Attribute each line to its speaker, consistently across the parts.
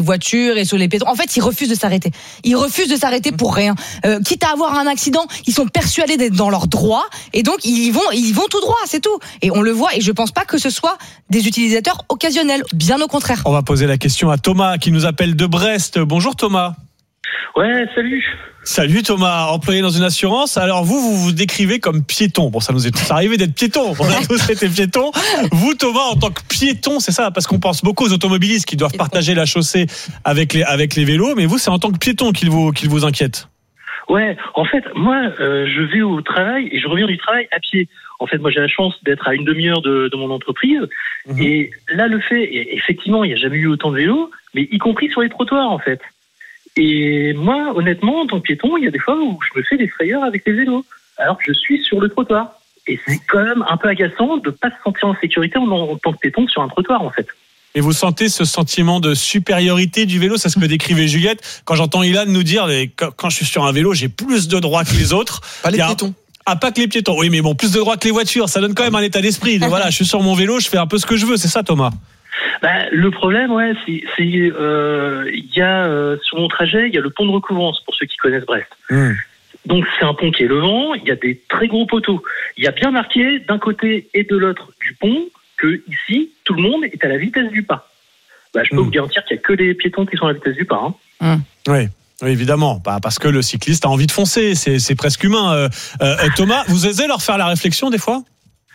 Speaker 1: voitures et sur les piétons. En fait, ils refusent de s'arrêter. Ils refusent de s'arrêter pour rien. Quitte à avoir un accident, ils sont persuadés d'être dans leurs droits et donc ils vont tout droit, c'est tout. Et on le voit et je pense pas que ce soit des utilisateurs occasionnels, bien au contraire.
Speaker 2: On va poser la question à Thomas qui nous appelle de Brest. Bonjour Thomas.
Speaker 3: Ouais, salut.
Speaker 2: Salut Thomas, employé dans une assurance. Alors vous décrivez comme piéton. Bon, ça nous est tous arrivé d'être piéton. On a tous été piétons. Vous Thomas, en tant que piéton, c'est ça, parce qu'on pense beaucoup aux automobilistes qui doivent partager la chaussée avec les vélos, mais vous, c'est en tant que piéton qu'il vous inquiète.
Speaker 3: Ouais, en fait, moi, je vais au travail et je reviens du travail à pied. En fait, moi, j'ai la chance d'être à une demi-heure de mon entreprise. Mmh. Et là, le fait, effectivement, il n'y a jamais eu autant de vélos, mais y compris sur les trottoirs, en fait. Et moi, honnêtement, en tant que piéton, il y a des fois où je me fais des frayeurs avec les vélos, alors que je suis sur le trottoir. Et c'est quand même un peu agaçant de ne pas se sentir en sécurité en tant que piéton sur un trottoir, en fait.
Speaker 2: Et vous sentez ce sentiment de supériorité du vélo? C'est ce que décrivait Juliette. Quand j'entends Ilan nous dire, quand je suis sur un vélo, j'ai plus de droits que les autres.
Speaker 4: Pas les piétons.
Speaker 2: Ah, pas que les piétons. Oui, mais bon, plus de droits que les voitures. Ça donne quand même un état d'esprit. Voilà, je suis sur mon vélo, je fais un peu ce que je veux. C'est ça, Thomas?
Speaker 3: Le problème, ouais, c'est y a sur mon trajet, il y a le pont de recouvrance pour ceux qui connaissent Brest. Donc c'est un pont qui est levant, il y a des très gros poteaux. Il y a bien marqué d'un côté et de l'autre du pont que ici tout le monde est à la vitesse du pas. Je peux vous garantir qu'il y a que les piétons qui sont à la vitesse du pas.
Speaker 2: Oui. Oui, évidemment, parce que le cycliste a envie de foncer, c'est presque humain. Thomas, vous osez leur faire la réflexion des fois?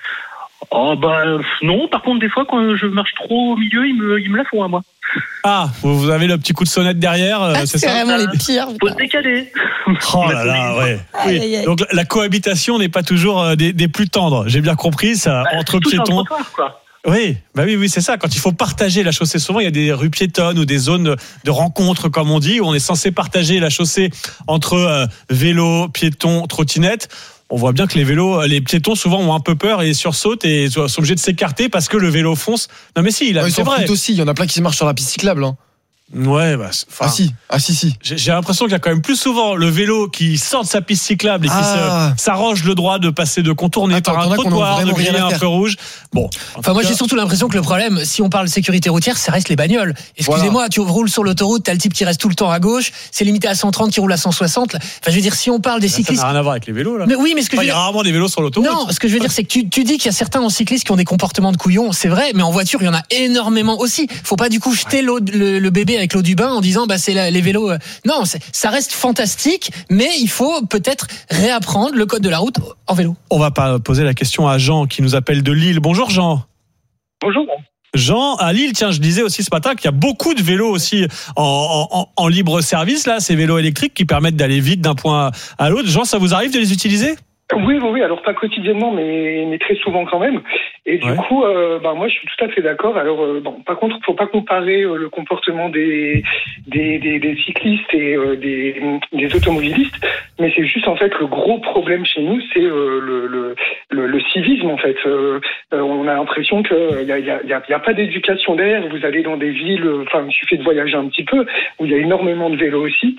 Speaker 3: Non, par contre des fois quand je marche trop au milieu, ils me la font à moi.
Speaker 2: Ah, vous avez le petit coup de sonnette derrière, c'est ça?
Speaker 1: C'est vraiment les pires.
Speaker 3: Faut se décaler.
Speaker 2: Oh là là, ouais. Oui. Donc la cohabitation n'est pas toujours des plus tendres. J'ai bien compris ça entre piétons. Oui, oui, c'est ça. Quand il faut partager la chaussée, souvent il y a des rues piétonnes ou des zones de rencontre, comme on dit, où on est censé partager la chaussée entre vélos, piétons, trottinettes. On voit bien que les piétons souvent ont un peu peur et sursautent et sont obligés de s'écarter parce que le vélo fonce. Non mais si, là, c'est vrai.
Speaker 4: Aussi, il y en a plein qui se marchent sur la piste cyclable.
Speaker 2: Ouais,
Speaker 4: si.
Speaker 2: J'ai l'impression qu'il y a quand même plus souvent le vélo qui sort de sa piste cyclable et qui s'arroge le droit de passer, de contourner par un trottoir, de griller un feu rouge. Bon.
Speaker 5: Moi, j'ai surtout l'impression que le problème, si on parle sécurité routière, ça reste les bagnoles. Excusez-moi, tu roules sur l'autoroute, t'as le type qui reste tout le temps à gauche, c'est limité à 130 qui roule à 160. Enfin, je veux dire, si on parle des cyclistes.
Speaker 2: Ça n'a rien à voir avec les vélos, là.
Speaker 5: Mais oui, mais ce que
Speaker 2: il y a rarement des vélos sur l'autoroute.
Speaker 5: Non, ce que je veux dire, c'est que tu dis qu'il y a certains cyclistes qui ont des comportements de couillons, c'est vrai, mais en voiture, il y en a énormément aussi. Faut pas du coup jeter le bébé avec l'eau du bain en disant c'est les vélos. Non, ça reste fantastique, mais il faut peut-être réapprendre le code de la route en vélo.
Speaker 2: On va pas poser la question à Jean qui nous appelle de Lille. Bonjour Jean.
Speaker 3: Bonjour.
Speaker 2: Jean, à Lille, tiens, je disais aussi ce matin qu'il y a beaucoup de vélos aussi en libre service, là, ces vélos électriques qui permettent d'aller vite d'un point à l'autre. Jean, ça vous arrive de les utiliser ?
Speaker 6: Oui, alors pas quotidiennement, mais très souvent quand même. Et du coup, moi je suis tout à fait d'accord. Alors, par contre, faut pas comparer le comportement des cyclistes et des automobilistes, mais c'est juste en fait le gros problème chez nous, c'est le civisme en fait. On a l'impression que y a pas d'éducation derrière. Vous allez dans des villes, il suffit de voyager un petit peu où il y a énormément de vélos aussi.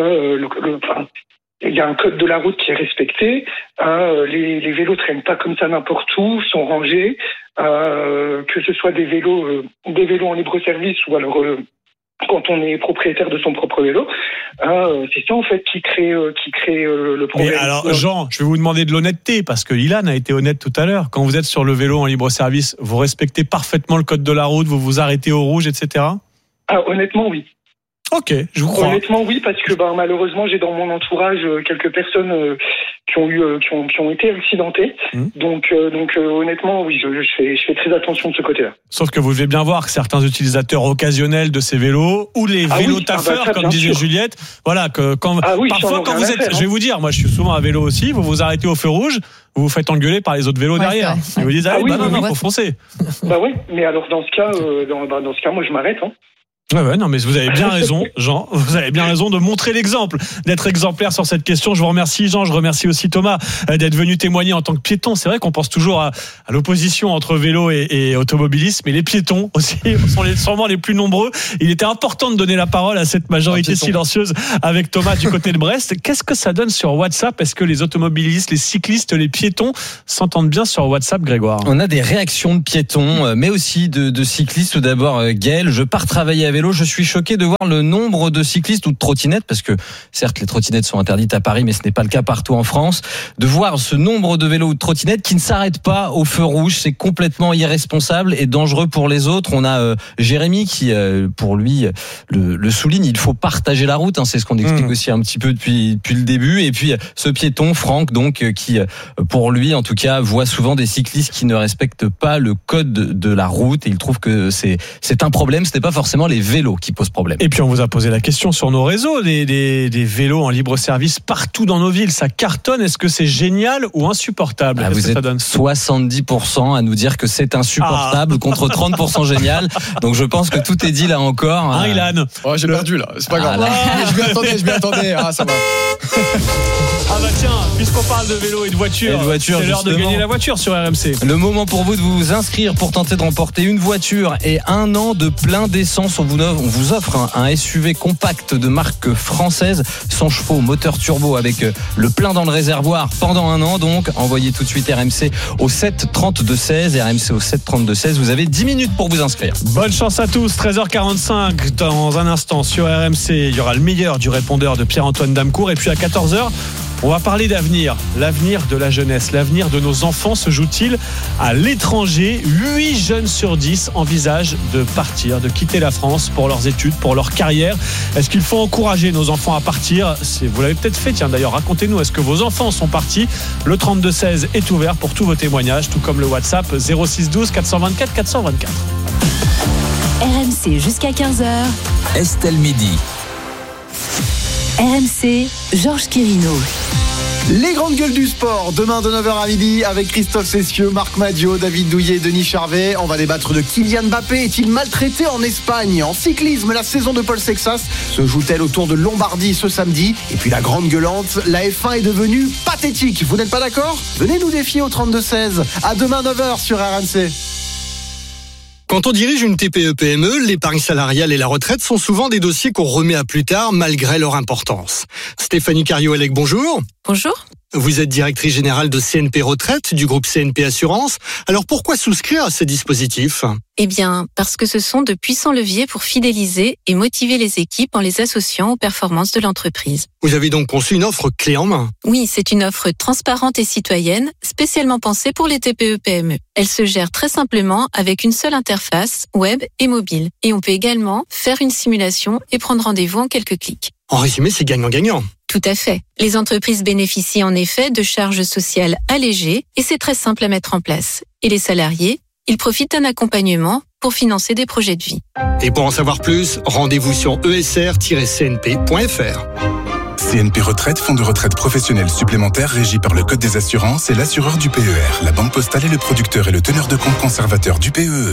Speaker 6: Il y a un code de la route qui est respecté. Les vélos traînent pas comme ça n'importe où, sont rangés. Que ce soit des vélos en libre service ou alors quand on est propriétaire de son propre vélo, c'est ça en fait qui crée le problème.
Speaker 2: Mais alors Jean, je vais vous demander de l'honnêteté parce que Ilan a été honnête tout à l'heure. Quand vous êtes sur le vélo en libre service, vous respectez parfaitement le code de la route, vous vous arrêtez au rouge, etc.
Speaker 6: Honnêtement, oui.
Speaker 2: Ok, je vous crois.
Speaker 6: Honnêtement, oui, parce que malheureusement, j'ai dans mon entourage quelques personnes qui ont été accidentées. Donc honnêtement, oui, je fais très attention de ce côté-là.
Speaker 2: Sauf que vous devez bien voir que certains utilisateurs occasionnels de ces vélos ou les vélos taffeurs, comme disait Juliette, voilà que parfois quand vous êtes, je vais vous dire, moi je suis souvent à vélo aussi, vous vous arrêtez au feu rouge, vous vous faites engueuler par les autres vélos derrière. Ils vous disent non, faut foncer.
Speaker 6: Oui, mais alors dans ce cas, moi je m'arrête.
Speaker 2: Non, mais vous avez bien raison, Jean. Vous avez bien raison de montrer l'exemple, d'être exemplaire sur cette question. Je vous remercie, Jean. Je remercie aussi Thomas d'être venu témoigner en tant que piéton. C'est vrai qu'on pense toujours à l'opposition entre vélo et automobilisme, mais les piétons aussi sont sûrement les plus nombreux. Il était important de donner la parole à cette majorité silencieuse avec Thomas du côté de Brest. Qu'est-ce que ça donne sur WhatsApp ? Est-ce que les automobilistes, les cyclistes, les piétons s'entendent bien sur WhatsApp, Grégoire ?
Speaker 7: On a des réactions de piétons, mais aussi de cyclistes. Tout d'abord, Gaël, je pars travailler avec vélo. Je suis choqué de voir le nombre de cyclistes ou de trottinettes, parce que certes les trottinettes sont interdites à Paris, mais ce n'est pas le cas partout en France. De voir ce nombre de vélos ou de trottinettes qui ne s'arrêtent pas au feu rouge, c'est complètement irresponsable et dangereux pour les autres. On a Jérémy qui, pour lui, le souligne. Il faut partager la route. Hein, c'est ce qu'on explique aussi un petit peu depuis le début. Et puis ce piéton, Franck, donc qui, pour lui, en tout cas, voit souvent des cyclistes qui ne respectent pas le code de la route. Et il trouve que c'est un problème. Ce n'est pas forcément les vélos qui posent problème.
Speaker 2: Et puis on vous a posé la question sur nos réseaux, des vélos en libre service partout dans nos villes, ça cartonne. Est-ce que c'est génial ou insupportable?
Speaker 7: Vous êtes 70% à nous dire que c'est insupportable contre 30% génial. Donc je pense que tout est dit là encore.
Speaker 2: Hein, Ilan?
Speaker 4: Oh, j'ai perdu là, c'est pas grave. Je m'y attendais. Ah, ça va.
Speaker 2: Ah bah tiens, puisqu'on parle de vélo et de voiture, c'est l'heure de gagner la voiture sur RMC.
Speaker 7: Le moment pour vous de vous inscrire pour tenter de remporter une voiture et 1 an de plein d'essence. On vous offre un SUV compact de marque française, 100 chevaux, moteur turbo avec le plein dans le réservoir pendant 1 an. Donc envoyez tout de suite RMC au 7 32 16, RMC au 7 32 16. Vous avez 10 minutes pour vous inscrire.
Speaker 2: Bonne chance à tous. 13h45 dans un instant sur RMC. Il y aura le meilleur du répondeur de Pierre-Antoine Damecourt. Et puis à 14h, on va parler d'avenir. L'avenir de la jeunesse, l'avenir de nos enfants se joue-t-il à l'étranger? 8 jeunes sur 10 envisagent de partir, de quitter la France pour leurs études, pour leur carrière. Est-ce qu'il faut encourager nos enfants à partir? Vous l'avez peut-être fait, tiens d'ailleurs, racontez-nous, est-ce que vos enfants sont partis? Le 32-16 est ouvert pour tous vos témoignages, tout comme le WhatsApp 06 12 424 424.
Speaker 8: RMC jusqu'à 15h.
Speaker 9: Estelle Midi.
Speaker 8: RMC, Georges Quirino.
Speaker 10: Les grandes gueules du sport, demain de 9h à midi avec Christophe Cessieux, Marc Madiot, David Douillet, Denis Charvet. On va débattre de Kylian Mbappé. Est-il maltraité en Espagne? En cyclisme, la saison de Paul Sexas se joue-t-elle au Tour de Lombardie ce samedi? Et puis la grande gueulante, la F1 est devenue pathétique. Vous n'êtes pas d'accord? Venez nous défier au 32-16. À demain 9h sur RMC.
Speaker 11: Quand on dirige une TPE-PME, l'épargne salariale et la retraite sont souvent des dossiers qu'on remet à plus tard malgré leur importance. Stéphanie Cario-Elec, bonjour.
Speaker 12: Bonjour.
Speaker 11: Vous êtes directrice générale de CNP Retraite du groupe CNP Assurance. Alors pourquoi souscrire à ces dispositifs?
Speaker 12: Eh bien, parce que ce sont de puissants leviers pour fidéliser et motiver les équipes en les associant aux performances de l'entreprise.
Speaker 11: Vous avez donc conçu une offre clé en main?
Speaker 12: Oui, c'est une offre transparente et citoyenne, spécialement pensée pour les TPE-PME. Elle se gère très simplement avec une seule interface, web et mobile. Et on peut également faire une simulation et prendre rendez-vous en quelques clics.
Speaker 11: En résumé, c'est gagnant-gagnant.
Speaker 12: Tout à fait. Les entreprises bénéficient en effet de charges sociales allégées et c'est très simple à mettre en place. Et les salariés, ils profitent d'un accompagnement pour financer des projets de vie.
Speaker 11: Et pour en savoir plus, rendez-vous sur esr-cnp.fr.
Speaker 13: CNP Retraite, fonds de retraite professionnel supplémentaire régi par le Code des assurances et l'assureur du PER. La Banque Postale est le producteur et le teneur de compte conservateur du PEE.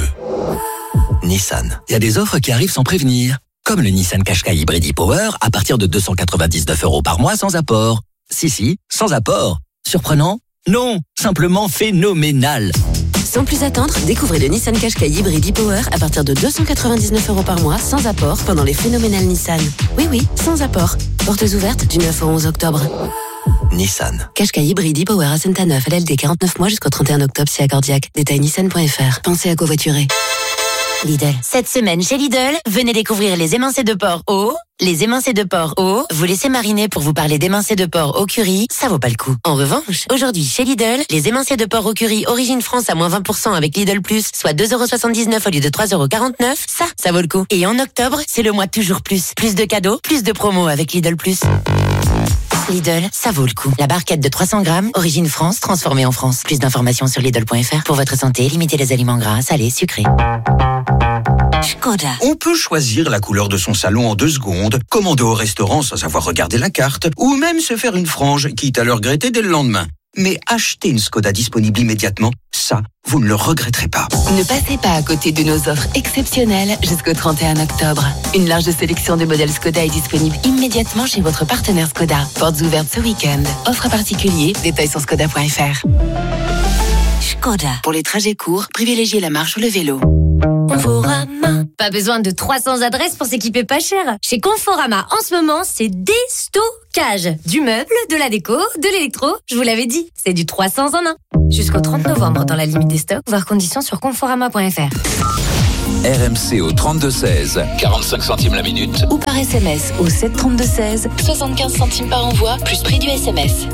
Speaker 9: Nissan. Il y a des offres qui arrivent sans prévenir. Comme le Nissan Qashqai Hybrid e-Power à partir de 299 € par mois sans apport. Si, sans apport. Surprenant? Non, simplement phénoménal.
Speaker 8: Sans plus attendre, découvrez le Nissan Qashqai Hybrid e-Power à partir de 299 € par mois sans apport pendant les phénoménales Nissan. Oui, sans apport. Portes ouvertes du 9 au 11 octobre.
Speaker 9: Nissan.
Speaker 8: Qashqai Hybrid e-Power à Saint-Aneuf, LLD 49 mois jusqu'au 31 octobre si accordiaque. Détail nissan.fr. Pensez à covoiturer. Lidl. Cette semaine chez Lidl, venez découvrir les émincés de porc au. Les émincés de porc au. Vous laissez mariner pour vous parler d'émincés de porc au curry, ça vaut pas le coup. En revanche, aujourd'hui chez Lidl, les émincés de porc au curry origine France à moins 20% avec Lidl Plus, soit 2,79 € au lieu de 3,49 €, ça vaut le coup. Et en octobre, c'est le mois toujours plus. Plus de cadeaux, plus de promos avec Lidl Plus. Lidl, ça vaut le coup. La barquette de 300 grammes, origine France, transformée en France. Plus d'informations sur Lidl.fr. Pour votre santé, limitez les aliments gras, salés, sucrés.
Speaker 9: Škoda. On peut choisir la couleur de son salon en 2 secondes, commander au restaurant sans avoir regardé la carte, ou même se faire une frange, quitte à le regretter dès le lendemain. Mais acheter une Škoda disponible immédiatement, ça, vous ne le regretterez pas.
Speaker 8: Ne passez pas à côté de nos offres exceptionnelles jusqu'au 31 octobre. Une large sélection de modèles Škoda est disponible immédiatement chez votre partenaire Škoda. Portes ouvertes ce week-end. Offre particulier, détails sur škoda.fr. Škoda. Pour les trajets courts, privilégiez la marche ou le vélo.
Speaker 14: Conforama. Pas besoin de 300 adresses pour s'équiper pas cher. Chez Conforama, en ce moment, c'est déstockage. Du meuble, de la déco, de l'électro. Je vous l'avais dit, c'est du 300 en 1. Jusqu'au 30 novembre dans la limite des stocks, voir conditions sur conforama.fr.
Speaker 15: RMC au 32-16, 45 centimes la minute.
Speaker 16: Ou par SMS au 732-16, 75 centimes par envoi, plus prix du SMS.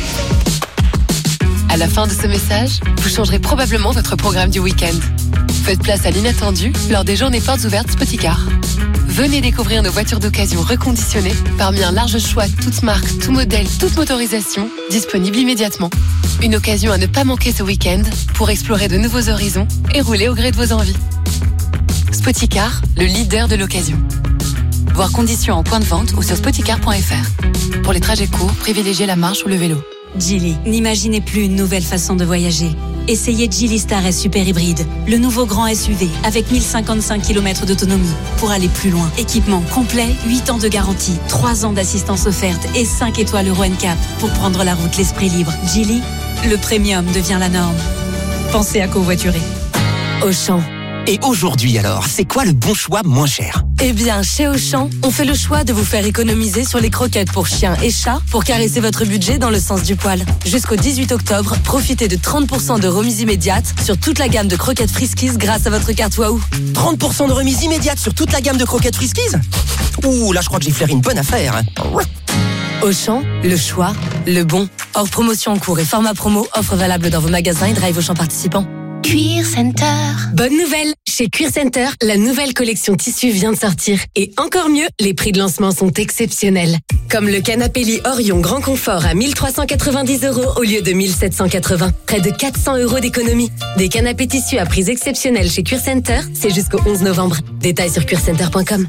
Speaker 17: À la fin de ce message, vous changerez probablement votre programme du week-end. Faites place à l'inattendu lors des journées portes ouvertes Spoticar. Venez découvrir nos voitures d'occasion reconditionnées parmi un large choix toutes marques, tout modèle, toute motorisation, disponible immédiatement. Une occasion à ne pas manquer ce week-end pour explorer de nouveaux horizons et rouler au gré de vos envies. Spoticar, le leader de l'occasion. Voir conditions en point de vente ou sur spoticar.fr. Pour les trajets courts, privilégiez la marche ou le vélo.
Speaker 18: Geely, n'imaginez plus une nouvelle façon de voyager. Essayez Geely Star S Super Hybride, le nouveau grand SUV avec 1055 km d'autonomie pour aller plus loin. Équipement complet, 8 ans de garantie, 3 ans d'assistance offerte et 5 étoiles Euro NCAP pour prendre la route l'esprit libre. Geely, le premium devient la norme. Pensez à covoiturer.
Speaker 19: Auchan. Et aujourd'hui alors, c'est quoi le bon choix moins cher ?
Speaker 20: Eh bien, chez Auchan, on fait le choix de vous faire économiser sur les croquettes pour chiens et chats pour caresser votre budget dans le sens du poil. Jusqu'au 18 octobre, profitez de 30% de remise immédiate sur toute la gamme de croquettes Friskies grâce à votre carte Wahoo.
Speaker 19: 30% de remise immédiate sur toute la gamme de croquettes Friskies ? Ouh, là je crois que j'ai flairé une bonne affaire.
Speaker 20: Auchan, le choix, le bon. Hors promotion en cours et format promo, offre valable dans vos magasins et drive Auchan participants.
Speaker 18: Cuir Center.
Speaker 20: Bonne nouvelle! Chez Cuir Center, la nouvelle collection tissu vient de sortir. Et encore mieux, les prix de lancement sont exceptionnels. Comme le canapé lit Orion Grand Confort à 1390 € au lieu de 1780. Près de 400 € d'économie. Des canapés tissus à prix exceptionnels chez Cuir Center, c'est jusqu'au 11 novembre. Détails sur cuircenter.com.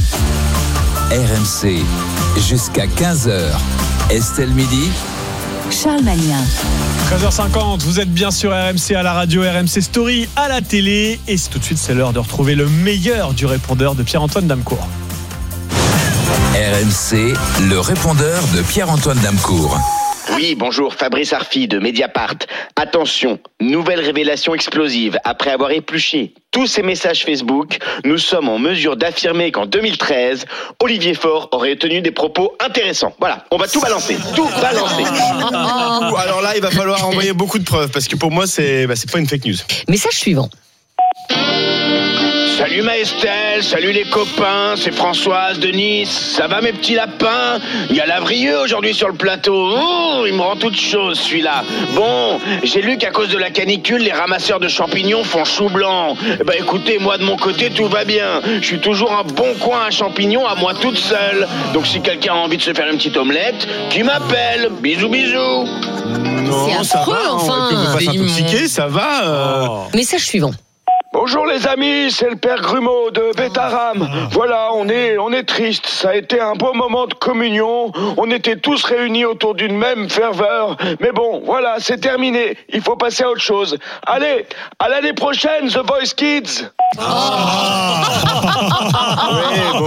Speaker 15: RMC, jusqu'à 15h. Estelle Midi.
Speaker 16: Charles Magnin.
Speaker 2: 13h50, vous êtes bien sur RMC à la radio, RMC Story à la télé. Et tout de suite, c'est l'heure de retrouver le meilleur du répondeur de Pierre-Antoine Damecourt.
Speaker 15: RMC, le répondeur de Pierre-Antoine Damecourt.
Speaker 21: Oui, bonjour, Fabrice Arfi de Mediapart. Attention, nouvelle révélation explosive. Après avoir épluché tous ces messages Facebook, nous sommes en mesure d'affirmer qu'en 2013, Olivier Faure aurait tenu des propos intéressants. Voilà, on va tout balancer. Tout balancer.
Speaker 4: Alors là, il va falloir envoyer beaucoup de preuves parce que pour moi, c'est pas une fake news.
Speaker 22: Message suivant.
Speaker 21: Salut Maëstel, salut les copains, c'est Françoise de Nice. Ça va mes petits lapins ? Il y a Lavrieux aujourd'hui sur le plateau. Oh, il me rend toute chose celui-là. Bon, j'ai lu qu'à cause de la canicule, les ramasseurs de champignons font chou blanc. Bah écoutez, moi de mon côté, tout va bien. Je suis toujours un bon coin à champignons à moi toute seule. Donc si quelqu'un a envie de se faire une petite omelette, qui m'appelle ? Bisous, bisous.
Speaker 4: Non,
Speaker 22: c'est affreux,
Speaker 4: ça va,
Speaker 22: enfin.
Speaker 4: on peut pas s'intoxiquer, ça va.
Speaker 22: Message suivant.
Speaker 21: Bonjour les amis, c'est le père Grumeau de Bétaram. Voilà, on est triste. Ça a été un beau moment de communion. On était tous réunis autour d'une même ferveur. Mais bon, voilà, c'est terminé. Il faut passer à autre chose. Allez, à l'année prochaine, The Voice Kids.
Speaker 4: Oui, bon.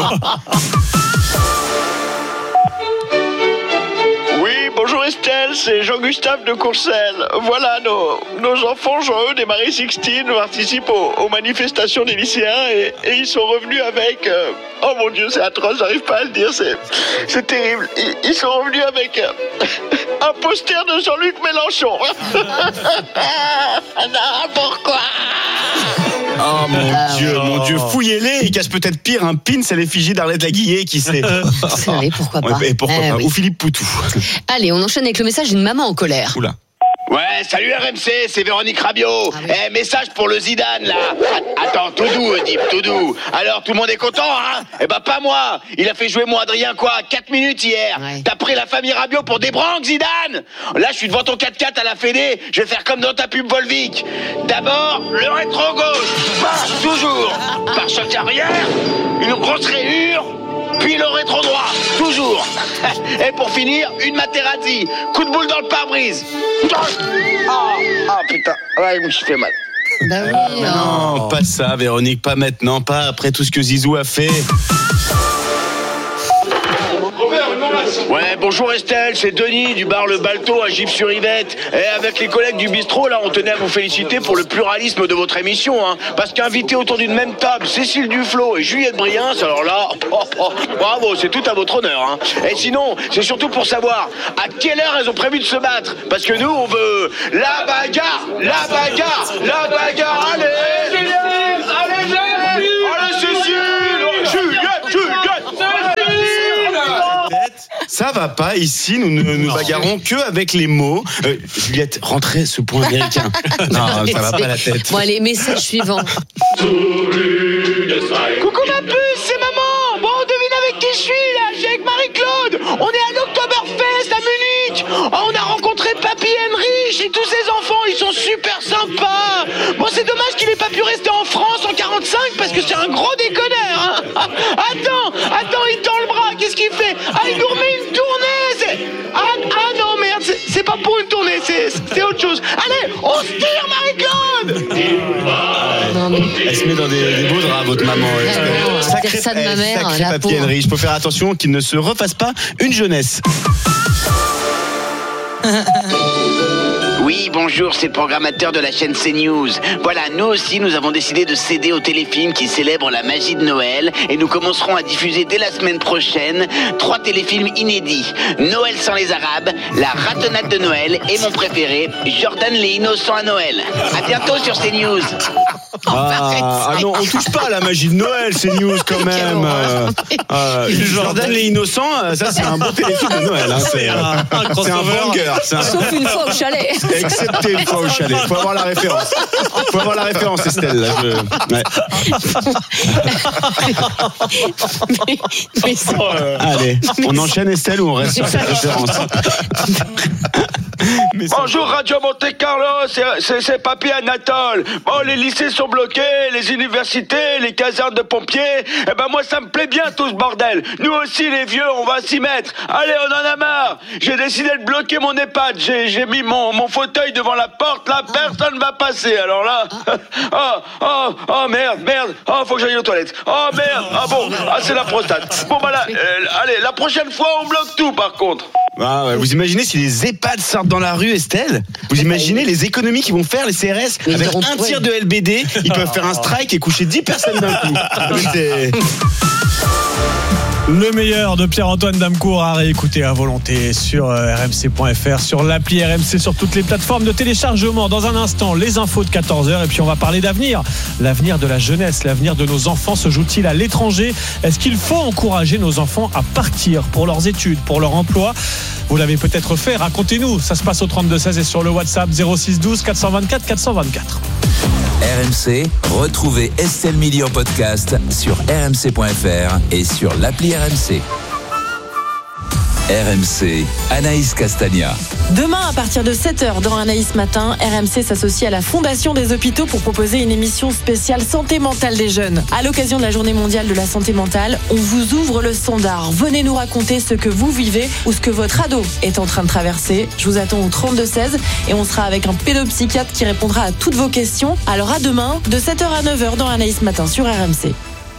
Speaker 21: Oui, bonjour Estelle, c'est Jean-Gustave de Courcelles. Voilà, nos enfants Jean-Eudes des Marie-Sixtine participent aux manifestations des lycéens et ils sont revenus avec... oh mon Dieu, c'est atroce, j'arrive pas à le dire, c'est terrible. Ils sont revenus avec un poster de Jean-Luc Mélenchon. Non, pourquoi ?
Speaker 4: Oh mon Dieu, fouillez-les, il cache peut-être pire un pins à l'effigie d'Arlette Laguillet, qui sait.
Speaker 22: Oui, pourquoi pas.
Speaker 4: Et pourquoi pas.
Speaker 22: Oui.
Speaker 4: Ou Philippe Poutou.
Speaker 22: Allez, on enchaîne avec le message d'une maman en colère.
Speaker 4: Oula.
Speaker 21: Ouais, salut RMC, c'est Véronique Rabiot. Message pour le Zidane, là. Attends, tout doux, Oedipe, tout doux. Alors, tout le monde est content, hein ? Eh ben, pas moi. Il a fait jouer mon Adrien, 4 minutes hier. Ouais. T'as pris la famille Rabiot pour des branques, Zidane ? Là, je suis devant ton 4x4 à la Fédé. Je vais faire comme dans ta pub Volvic. D'abord, le rétro-gauche. Toujours. Par choc arrière, une grosse rayure. Puis le rétro droit, toujours. Et pour finir, une Materazzi. Coup de boule dans le pare-brise. Ah putain, ouais, je me fais mal.
Speaker 22: Bah oui,
Speaker 4: non, pas ça, Véronique, pas maintenant, pas après tout ce que Zizou a fait.
Speaker 21: Ouais, bonjour Estelle, c'est Denis du bar Le Balto à Gif-sur-Yvette. Et avec les collègues du bistrot, là, on tenait à vous féliciter pour le pluralisme de votre émission, hein. Parce qu'inviter autour d'une même table Cécile Duflo et Juliette Briens, alors là, bravo, c'est tout à votre honneur, hein. Et sinon, c'est surtout pour savoir à quelle heure elles ont prévu de se battre. Parce que nous, on veut la bagarre, la bagarre, la bagarre. Allez, Juliette, allez, Juliette.
Speaker 4: Ça va pas, ici, nous ne nous bagarrons que avec les mots. Juliette, rentrez ce point américain. Non, ça va pas la tête.
Speaker 22: Bon, allez, message suivant.
Speaker 21: Coucou ma puce, c'est maman. Bon, devine avec qui je suis là. Je suis avec Marie-Claude. On est à l'Oktoberfest à Munich. On a rencontré Papy Henrich et tous ses enfants. Ils sont super sympas. Bon, c'est dommage qu'il ait pas pu rester en France en 45 parce que c'est un gros déconneur. Hein. Attends, il tend le bras. Qu'est-ce qu'il fait? Ah, il nous remet une tournée. Ah non, merde, c'est pas pour une tournée, c'est autre chose. Allez, on se tire, Marie-Claude.
Speaker 4: Elle se met dans des beaux draps, votre maman.
Speaker 22: Sacré ça de ma mère,
Speaker 4: sacré
Speaker 22: la
Speaker 4: Papy
Speaker 22: pauvre.
Speaker 4: Henry. Je peux faire attention qu'il ne se refasse pas une jeunesse.
Speaker 21: Oui, bonjour, c'est le programmateur de la chaîne CNews. Voilà, nous aussi, nous avons décidé de céder au téléfilm qui célèbre la magie de Noël et nous commencerons à diffuser dès la semaine prochaine 3 téléfilms inédits. Noël sans les Arabes, La ratonnade de Noël et mon préféré, Jordan les innocents à Noël. À bientôt sur CNews.
Speaker 4: Ah non, on touche pas à la magie de Noël, c'est news quand même. Jordan les innocents, ça c'est un bon téléfilm de Noël. Hein. C'est un banger.
Speaker 22: Sauf une fois au chalet.
Speaker 4: Excepté une fois au chalet. Faut avoir la référence. Estelle. Là, ouais. Allez, on enchaîne Estelle ou on reste sur cette référence?
Speaker 21: Bonjour Radio Monte Carlo, c'est Papy Anatole. Bon, les lycées sont bloqués, les universités, les casernes de pompiers. Eh ben moi ça me plaît bien tout ce bordel. Nous aussi les vieux, on va s'y mettre. Allez, on en a marre. J'ai décidé de bloquer mon EHPAD. J'ai mis mon fauteuil devant la porte. Là, personne va passer. Alors là, oh merde. Oh, faut que j'aille aux toilettes. Oh merde. Ah bon, c'est la prostate. Bon bah là, allez, la prochaine fois on bloque tout par contre.
Speaker 4: Ah ouais, vous imaginez si les EHPAD sortent dans la rue, Estelle? Vous imaginez les économies qu'ils vont faire, les CRS? Avec un tiers de LBD, ils peuvent faire un strike et coucher 10 personnes d'un coup.
Speaker 2: Le meilleur de Pierre-Antoine Damecourt à réécouter à volonté sur rmc.fr, sur l'appli RMC, sur toutes les plateformes de téléchargement. Dans un instant, les infos de 14h et puis on va parler d'avenir. L'avenir de la jeunesse, l'avenir de nos enfants se joue-t-il à l'étranger? Est-ce qu'il faut encourager nos enfants à partir pour leurs études, pour leur emploi? Vous l'avez peut-être fait, racontez-nous. Ça se passe au 32-16 et sur le WhatsApp 06 12 424 424.
Speaker 15: RMC, retrouvez Estelle Midi en podcast sur rmc.fr et sur l'appli RMC. RMC, Anaïs Castagna.
Speaker 1: Demain, à partir de 7h dans Anaïs Matin, RMC s'associe à la Fondation des Hôpitaux pour proposer une émission spéciale santé mentale des jeunes. À l'occasion de la Journée mondiale de la santé mentale, on vous ouvre le standard. Venez nous raconter ce que vous vivez ou ce que votre ado est en train de traverser. Je vous attends au 32-16 et on sera avec un pédopsychiatre qui répondra à toutes vos questions. Alors à demain, de 7h à 9h dans Anaïs Matin sur RMC.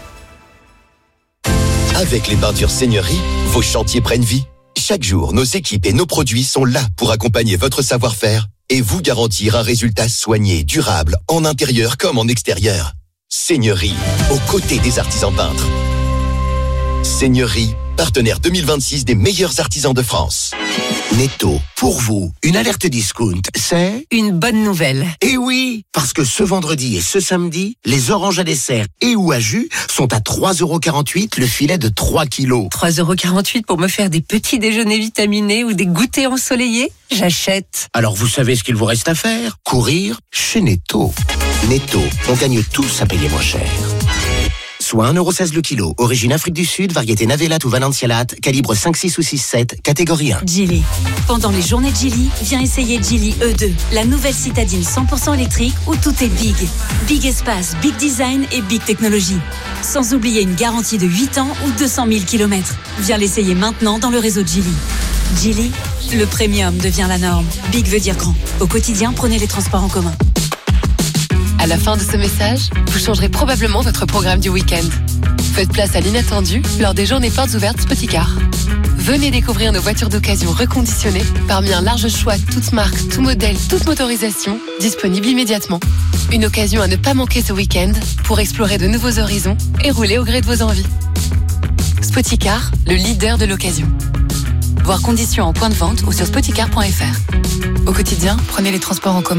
Speaker 5: Avec les peintures Seigneurie, vos chantiers prennent vie. Chaque jour, nos équipes et nos produits sont là pour accompagner votre savoir-faire et vous garantir un résultat soigné, durable, en intérieur comme en extérieur. Seigneurie, aux côtés des artisans peintres. Seigneurie, partenaire 2026 des meilleurs artisans de France.
Speaker 23: Netto, pour vous, une alerte discount, c'est
Speaker 24: une bonne nouvelle.
Speaker 23: Eh oui, parce que ce vendredi et ce samedi, les oranges à dessert et ou à jus sont à 3,48€ le filet de 3 kilos.
Speaker 24: 3,48€ pour me faire des petits déjeuners vitaminés ou des goûters ensoleillés? J'achète.
Speaker 23: Alors vous savez ce qu'il vous reste à faire? Courir chez Netto. Netto, on gagne tous à payer moins cher. Soit 1,16€ le kilo, origine Afrique du Sud, variété Navelat ou Valencialat, calibre 5, 6 ou 6, 7, catégorie 1.
Speaker 18: Geely. Pendant les journées de Geely, viens essayer Geely E2, la nouvelle citadine 100% électrique où tout est big. Big espace, big design et big technologie. Sans oublier une garantie de 8 ans ou 200 000 km. Viens l'essayer maintenant dans le réseau de Geely. Geely, le premium devient la norme. Big veut dire grand. Au quotidien, prenez les transports en commun.
Speaker 17: À la fin de ce message, vous changerez probablement votre programme du week-end. Faites place à l'inattendu lors des journées portes ouvertes Spoticar. Venez découvrir nos voitures d'occasion reconditionnées parmi un large choix toutes marques, tout modèle, toute motorisation, disponible immédiatement. Une occasion à ne pas manquer ce week-end pour explorer de nouveaux horizons et rouler au gré de vos envies. Spoticar, le leader de l'occasion. Voir conditions en point de vente ou sur spoticar.fr. Au quotidien, prenez les transports en commun.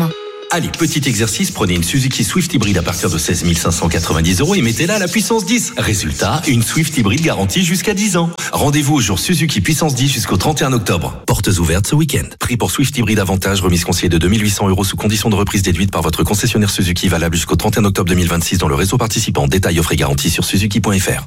Speaker 3: Allez, petit exercice, prenez une Suzuki Swift hybride à partir de 16 590 € et mettez-la à la puissance 10. Résultat, une Swift hybride garantie jusqu'à 10 ans. Rendez-vous au jour Suzuki puissance 10 jusqu'au 31 octobre. Portes ouvertes ce week-end. Prix pour Swift hybride avantage, remise conseillée de 2 800 € sous condition de reprise déduite par votre concessionnaire Suzuki, valable jusqu'au 31 octobre 2026 dans le réseau participant. Détails offre et garantie sur suzuki.fr.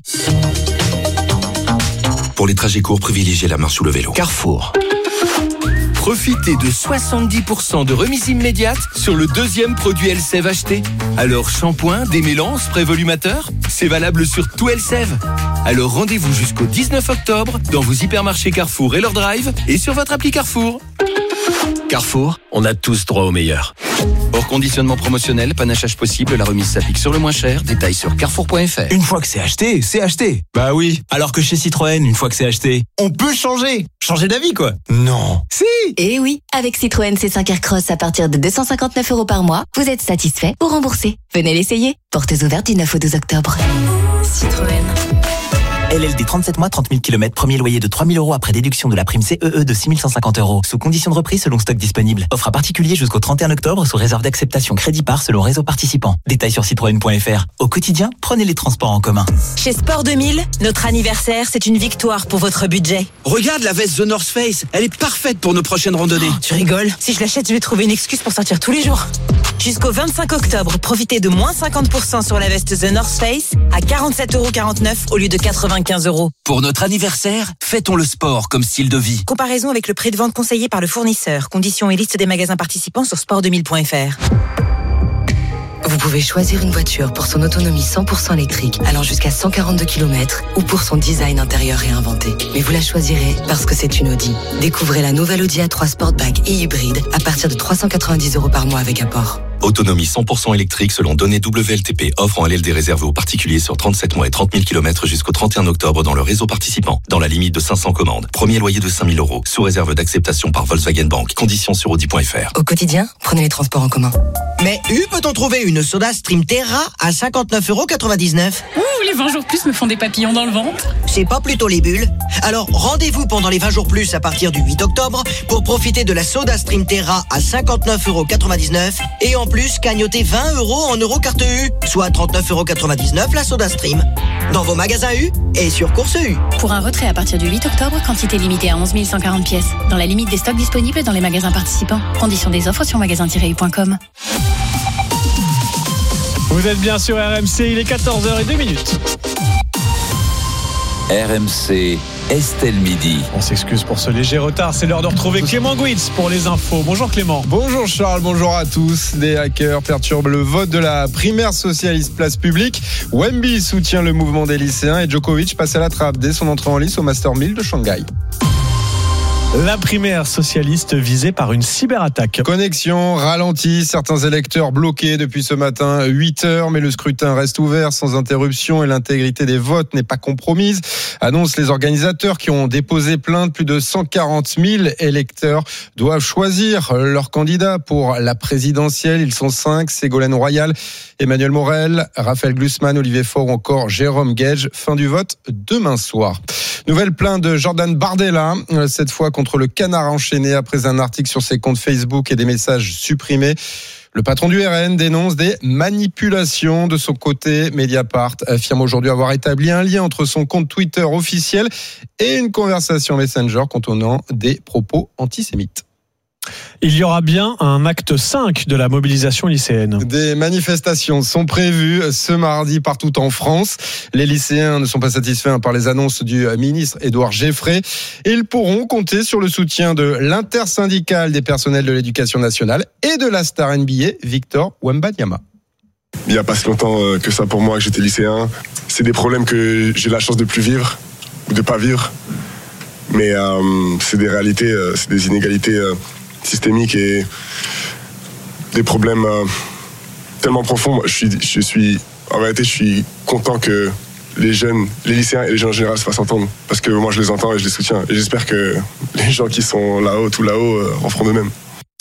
Speaker 3: Pour les trajets courts, privilégiez la marche ou le vélo.
Speaker 6: Carrefour. Profitez de 70% de remise immédiate sur le deuxième produit Elseve acheté. Alors shampoing, démêlant, spray volumateur, c'est valable sur tout Elseve. Alors rendez-vous jusqu'au 19 octobre dans vos hypermarchés Carrefour et leur drive et sur votre appli Carrefour.
Speaker 7: Carrefour, on a tous droit au meilleur.
Speaker 6: Hors conditionnement promotionnel, panachage possible, la remise s'applique sur le moins cher. Détails sur carrefour.fr.
Speaker 7: Une fois que c'est acheté, c'est acheté. Bah oui. Alors que chez Citroën, une fois que c'est acheté, on peut changer. Changer d'avis, quoi. Non. Si.
Speaker 16: Et oui, avec Citroën C5 Aircross à partir de 259 € par mois, vous êtes satisfait ou remboursé. Venez l'essayer. Portes ouvertes du 9 au 12 octobre. Citroën.
Speaker 7: LLD 37 mois, 30 000 km, premier loyer de 3 000 € après déduction de la prime CEE de 6 150 €. Sous condition de reprise selon stock disponible. Offre à particulier jusqu'au 31 octobre sous réserve d'acceptation crédit par selon réseau participant. Détails sur citroën.fr. Au quotidien, prenez les transports en commun.
Speaker 10: Chez Sport 2000, notre anniversaire, c'est une victoire pour votre budget.
Speaker 25: Regarde la veste The North Face, elle est parfaite pour nos prochaines randonnées.
Speaker 10: Oh, tu rigoles? Si je l'achète, je vais trouver une excuse pour sortir tous les jours. Jusqu'au 25 octobre, profitez de moins 50% sur la veste The North Face à 47,49 € au lieu de 95 €.
Speaker 25: Pour notre anniversaire, fêtons le sport comme style de vie.
Speaker 10: Comparaison avec le prix de vente conseillé par le fournisseur. Conditions et liste des magasins participants sur sport2000.fr.
Speaker 26: Vous pouvez choisir une voiture pour son autonomie 100% électrique allant jusqu'à 142 km ou pour son design intérieur réinventé. Mais vous la choisirez parce que c'est une Audi. Découvrez la nouvelle Audi A3 Sportback et hybride à partir de 390 € par mois avec apport.
Speaker 3: Autonomie 100% électrique selon données WLTP. Offre en LLD réservée aux particuliers sur 37 mois et 30 000 km jusqu'au 31 octobre dans le réseau participant. Dans la limite de 500 commandes. Premier loyer de 5 000 €. Sous réserve d'acceptation par Volkswagen Bank. Conditions sur Audi.fr.
Speaker 26: Au quotidien, prenez les transports en commun.
Speaker 19: Mais peut-on trouver une Soda Stream Terra à 59,99 €?
Speaker 27: Ouh, les 20 jours plus me font des papillons dans le ventre.
Speaker 19: C'est pas plutôt les bulles? Alors rendez-vous pendant les 20 jours plus à partir du 8 octobre pour profiter de la Soda Stream Terra à 59,99 € et en plus cagnoter 20 € en Eurocarte U, soit 39,99 € la Soda Stream. Dans vos magasins U et sur Course U.
Speaker 28: Pour un retrait à partir du 8 octobre, quantité limitée à 11 140 pièces. Dans la limite des stocks disponibles dans les magasins participants. Conditions des offres sur magasin-u.com.
Speaker 2: Vous êtes bien sur RMC, il est 14h02.
Speaker 15: RMC, Estelle Midi.
Speaker 2: On s'excuse pour ce léger retard, c'est l'heure de retrouver Clément Gouitz pour les infos. Bonjour Clément.
Speaker 29: Bonjour Charles, bonjour à tous. Des hackers perturbent le vote de la primaire socialiste place publique. Wemby soutient le mouvement des lycéens et Djokovic passe à la trappe dès son entrée en lice au Master 1000 de Shanghai.
Speaker 2: La primaire socialiste visée par une cyberattaque.
Speaker 29: Connexion ralentie, certains électeurs bloqués depuis ce matin 8 heures, mais le scrutin reste ouvert sans interruption et l'intégrité des votes n'est pas compromise. Annoncent les organisateurs qui ont déposé plainte. Plus de 140 000 électeurs doivent choisir leur candidat pour la présidentielle. Ils sont 5, Ségolène Royal, Emmanuel Morel, Raphaël Glucksmann, Olivier Faure ou encore Jérôme Gage. Fin du vote demain soir. Nouvelle plainte de Jordan Bardella, cette fois contre le Canard enchaîné après un article sur ses comptes Facebook et des messages supprimés. Le patron du RN dénonce des manipulations. De son côté, Mediapart affirme aujourd'hui avoir établi un lien entre son compte Twitter officiel et une conversation Messenger contenant des propos antisémites.
Speaker 2: Il y aura bien un acte 5 de la mobilisation lycéenne.
Speaker 29: Des manifestations sont prévues ce mardi partout en France. Les lycéens ne sont pas satisfaits par les annonces du ministre Édouard Geffray. Ils pourront compter sur le soutien de l'intersyndicale des personnels de l'éducation nationale et de la star NBA, Victor Wembanyama.
Speaker 30: Il n'y a pas si longtemps que ça pour moi que j'étais lycéen. C'est des problèmes que j'ai la chance de plus vivre ou de pas vivre. Mais c'est des réalités, c'est des inégalités systémiques et des problèmes tellement profonds. Je suis content que les jeunes, les lycéens et les jeunes en général se fassent entendre, parce que moi je les entends et je les soutiens. Et j'espère que les gens qui sont là-haut, tout là-haut, en feront de même.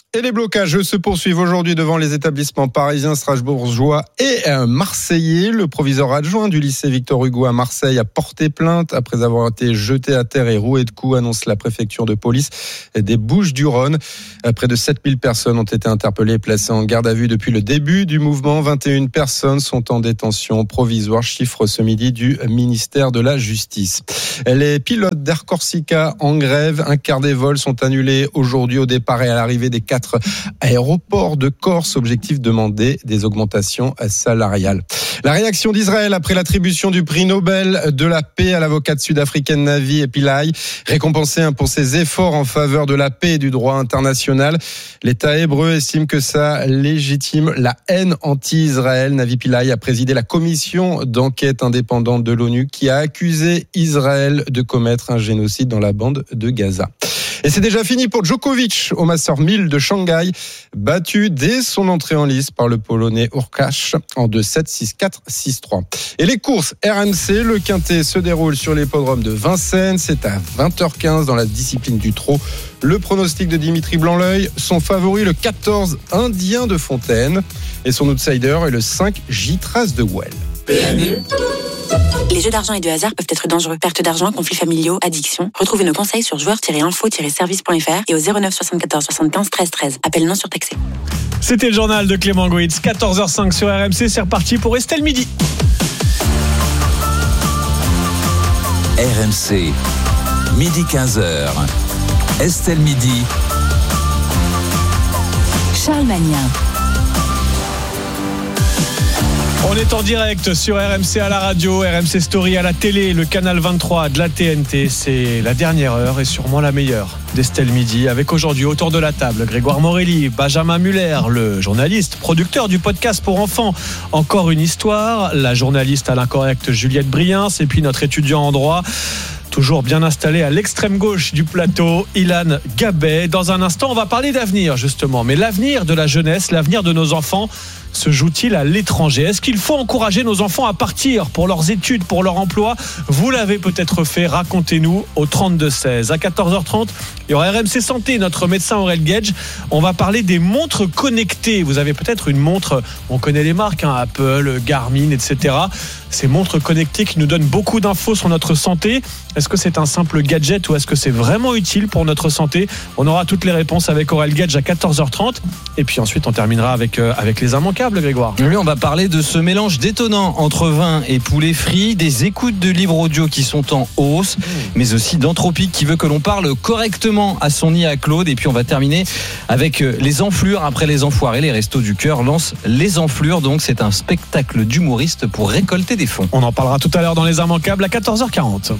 Speaker 29: Et les blocages se poursuivent aujourd'hui devant les établissements parisiens, strasbourgeois et marseillais. Le proviseur adjoint du lycée Victor Hugo à Marseille a porté plainte après avoir été jeté à terre et roué de coups, annonce la préfecture de police des Bouches-du-Rhône. Près de 7000 personnes ont été interpellées et placées en garde à vue depuis le début du mouvement. 21 personnes sont en détention provisoire, chiffre ce midi du ministère de la Justice. Les pilotes d'Air Corsica en grève. Un quart des vols sont annulés aujourd'hui au départ et à l'arrivée des 4 aéroports de Corse. Objectif, demander des augmentations salariales. La réaction d'Israël après l'attribution du prix Nobel de la paix à l'avocate sud-africaine Navi Pillay, récompensée pour ses efforts en faveur de la paix et du droit international. L'État hébreu estime que ça légitime la haine anti-Israël. Navi Pillay a présidé la commission d'enquête indépendante de l'ONU qui a accusé Israël de commettre un génocide dans la bande de Gaza. Et c'est déjà fini pour Djokovic au Master 1000 de Shanghai, battu dès son entrée en lice par le Polonais Hurkacz en 2-7, 6-4, 6-3. Et les courses RMC, le quintet se déroule sur l'hippodrome de Vincennes. C'est à 20h15 dans la discipline du trot. Le pronostic de Dimitri Blanc-L'Œil, son favori le 14 Indien de Fontaine et son outsider est le 5 J-Trace de Well.
Speaker 4: Les jeux d'argent et de hasard peuvent être dangereux. Perte d'argent, conflits familiaux, addiction. Retrouvez nos conseils sur joueurs-info-service.fr et au 09 74 75 13 13. Appel non surtaxé.
Speaker 2: C'était le journal de Clément Goïtz, 14h05 sur RMC. C'est reparti pour Estelle Midi.
Speaker 15: RMC, midi 15h. Estelle Midi.
Speaker 28: Charles Magnin.
Speaker 2: On est en direct sur RMC à la radio, RMC Story à la télé, le canal 23 de la TNT. C'est la dernière heure et sûrement la meilleure d'Estelle Midi. Avec aujourd'hui autour de la table Grégoire Morelli, Benjamin Muller, le journaliste, producteur du podcast pour enfants Encore une histoire, la journaliste à l'incorrect Juliette Briens et puis notre étudiant en droit, toujours bien installé à l'extrême gauche du plateau, Ilan Gabet. Dans un instant, on va parler d'avenir justement. Mais l'avenir de la jeunesse, l'avenir de nos enfants se joue-t-il à l'étranger ? Est-ce qu'il faut encourager nos enfants à partir pour leurs études, pour leur emploi ? Vous l'avez peut-être fait, racontez-nous au 32-16. À 14h30, il y aura RMC Santé, notre médecin Aurel Gage. On va parler des montres connectées. Vous avez peut-être une montre, on connaît les marques, Apple, Garmin, etc. Ces montres connectées qui nous donnent beaucoup d'infos sur notre santé. Est-ce que c'est un simple gadget ou est-ce que c'est vraiment utile pour notre santé ? On aura toutes les réponses avec Aurel Gage à 14h30. Et puis ensuite, on terminera avec les immanquables, Grégoire.
Speaker 8: Oui, on va parler de ce mélange détonnant entre vin et poulet frit, des écoutes de livres audio qui sont en hausse, mais aussi d'Anthropique qui veut que l'on parle correctement à son IA Claude. Et puis on va terminer avec les enflures. Après les enfoirés, les Restos du Cœur lancent les enflures. Donc c'est un spectacle d'humoriste pour récolter des fonds.
Speaker 2: On en parlera tout à l'heure dans les immanquables à 14h40.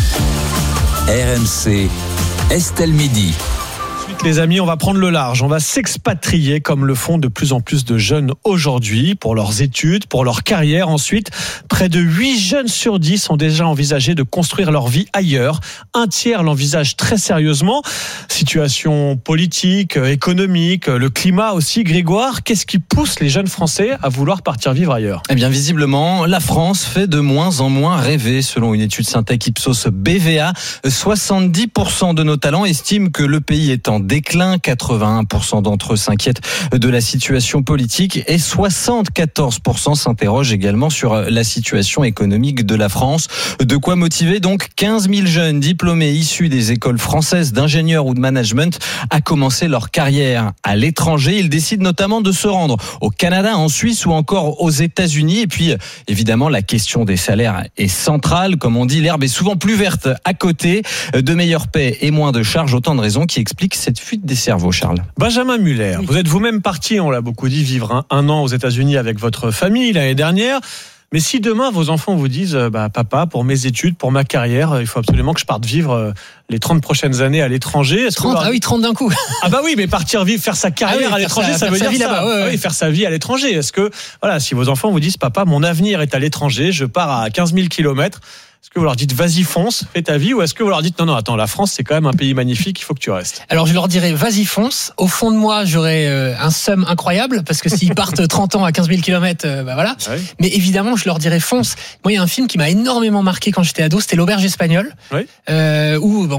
Speaker 15: RMC, Estelle Midi.
Speaker 2: Les amis, on va prendre le large, on va s'expatrier comme le font de plus en plus de jeunes aujourd'hui pour leurs études, pour leur carrière. Ensuite, près de 8 jeunes sur 10 ont déjà envisagé de construire leur vie ailleurs. Un tiers l'envisage très sérieusement. Situation politique, économique, le climat aussi. Grégoire, qu'est-ce qui pousse les jeunes Français à vouloir partir vivre ailleurs ?
Speaker 8: Eh bien, visiblement, la France fait de moins en moins rêver. Selon une étude Syntec Ipsos BVA, 70% de nos talents estiment que le pays est en déclin, 81% d'entre eux s'inquiètent de la situation politique et 74% s'interrogent également sur la situation économique de la France. De quoi motiver donc 15 000 jeunes diplômés issus des écoles françaises d'ingénieurs ou de management à commencer leur carrière à l'étranger. Ils décident notamment de se rendre au Canada, en Suisse ou encore aux États-Unis. Et puis, évidemment, la question des salaires est centrale. Comme on dit, l'herbe est souvent plus verte à côté. De meilleures paix et moins de charges, autant de raisons qui expliquent cette fuite des cerveaux, Charles.
Speaker 2: Benjamin Muller, vous êtes vous-même parti, on l'a beaucoup dit, vivre un an aux États-Unis avec votre famille l'année dernière. Mais si demain vos enfants vous disent papa, pour mes études, pour ma carrière, il faut absolument que je parte vivre les 30 prochaines années à l'étranger.
Speaker 9: 30, ah oui, 30 d'un coup.
Speaker 2: Ah bah oui, mais partir vivre, faire sa carrière à l'étranger, ça veut dire ça. Là-bas, ouais. Oui, faire sa vie à l'étranger. Est-ce que, voilà, si vos enfants vous disent papa, mon avenir est à l'étranger, je pars à 15 000 kilomètres, Est-ce que vous leur dites vas-y fonce, fais ta vie, ou est-ce que vous leur dites non, attends, la France c'est quand même un pays magnifique, il faut que tu restes?
Speaker 1: Alors je leur dirais vas-y fonce. Au fond de moi j'aurais un seum incroyable parce que s'ils partent 30 ans à 15 000 km, voilà.
Speaker 2: Oui.
Speaker 1: Mais évidemment je leur dirais fonce. Moi il y a un film qui m'a énormément marqué quand j'étais ado, c'était L'Auberge espagnole,
Speaker 2: oui.
Speaker 1: Où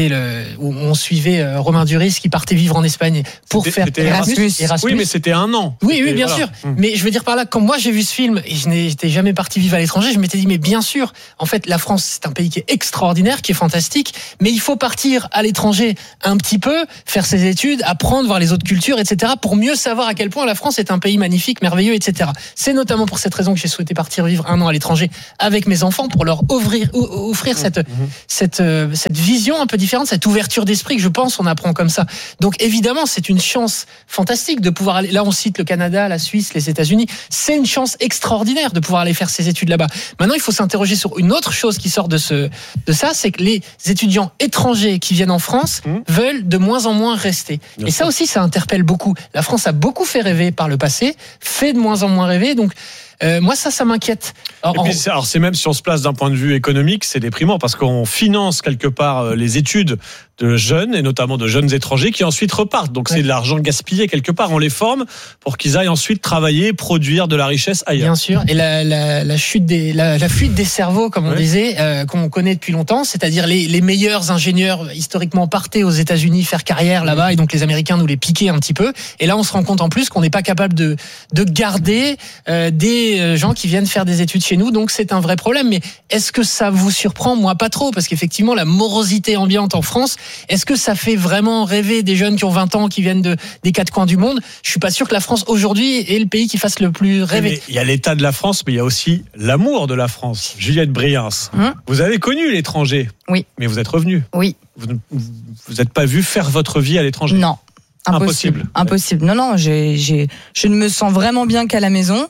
Speaker 1: où on suivait Romain Duris qui partait vivre en Espagne pour faire Erasmus.
Speaker 2: Oui, mais c'était un an.
Speaker 1: Oui, bien sûr. Mais je veux dire par là, quand moi j'ai vu ce film et je n'étais jamais parti vivre à l'étranger, je m'étais dit mais bien sûr, en fait la France c'est un pays qui est extraordinaire, qui est fantastique, mais il faut partir à l'étranger un petit peu, faire ses études, apprendre, voir les autres cultures, etc. pour mieux savoir à quel point la France est un pays magnifique, merveilleux, etc. C'est notamment pour cette raison que j'ai souhaité partir vivre un an à l'étranger avec mes enfants pour leur offrir cette vision un peu différente, cette ouverture d'esprit que je pense on apprend comme ça. Donc évidemment c'est une chance fantastique de pouvoir aller, là on cite le Canada, la Suisse, les États-Unis, c'est une chance extraordinaire de pouvoir aller faire ses études là-bas. Maintenant il faut s'interroger sur une autre chose qui sort de ça, c'est que les étudiants étrangers qui viennent en France veulent de moins en moins rester. Et ça aussi ça interpelle beaucoup. La France a beaucoup fait rêver par le passé, fait de moins en moins rêver, donc moi ça m'inquiète.
Speaker 2: Alors c'est même si on se place d'un point de vue économique, c'est déprimant parce qu'on finance quelque part les études de jeunes et notamment de jeunes étrangers qui ensuite repartent. Donc c'est de l'argent gaspillé quelque part. On les forme pour qu'ils aillent ensuite travailler, produire de la richesse ailleurs.
Speaker 1: Bien sûr. Et la fuite des cerveaux, comme on disait, qu'on connaît depuis longtemps, c'est-à-dire les meilleurs ingénieurs historiquement partaient aux États-Unis faire carrière là-bas et donc les Américains nous les piquaient un petit peu. Et là on se rend compte en plus qu'on n'est pas capable de garder des gens qui viennent faire des études chez nous. Donc c'est un vrai problème. Mais est-ce que ça vous surprend? Moi pas trop, parce qu'effectivement la morosité ambiante en France, est-ce que ça fait vraiment rêver des jeunes qui ont 20 ans, qui viennent des quatre coins du monde? Je suis pas sûr que la France aujourd'hui est le pays qui fasse le plus rêver.
Speaker 2: Il y a l'état de la France, mais il y a aussi l'amour de la France. Juliette Briens, vous avez connu l'étranger.
Speaker 5: Oui.
Speaker 2: Mais vous êtes revenu.
Speaker 5: Oui.
Speaker 2: Vous n'êtes pas vu faire votre vie à l'étranger.
Speaker 5: Non. Impossible. Non, je ne me sens vraiment bien qu'à la maison.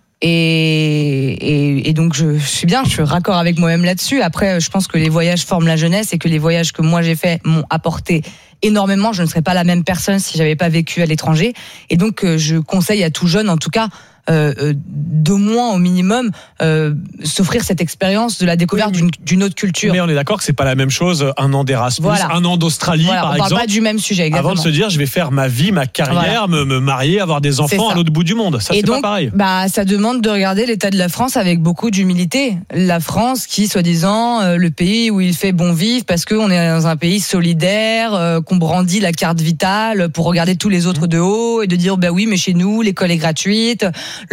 Speaker 5: Et donc je suis bien, je suis raccord avec moi-même là-dessus. Après, je pense que les voyages forment la jeunesse et que les voyages que moi j'ai faits m'ont apporté énormément. Je ne serais pas la même personne si j'avais pas vécu à l'étranger. Et donc je conseille à tout jeune, en tout cas, de moins au minimum, s'offrir cette expérience de la découverte d'une autre culture.
Speaker 2: Mais on est d'accord que c'est pas la même chose, un an d'Erasmus, un an d'Australie, par exemple.
Speaker 5: On parle pas du même sujet, exactement.
Speaker 2: Avant de se dire, je vais faire ma vie, ma carrière, me marier, avoir des enfants à l'autre bout du monde. Ça, c'est
Speaker 5: donc,
Speaker 2: pas pareil.
Speaker 5: Ça demande de regarder l'état de la France avec beaucoup d'humilité. La France qui, soi-disant, le pays où il fait bon vivre parce qu'on est dans un pays solidaire, qu'on brandit la carte vitale pour regarder tous les autres de haut et de dire, oui, mais chez nous, l'école est gratuite,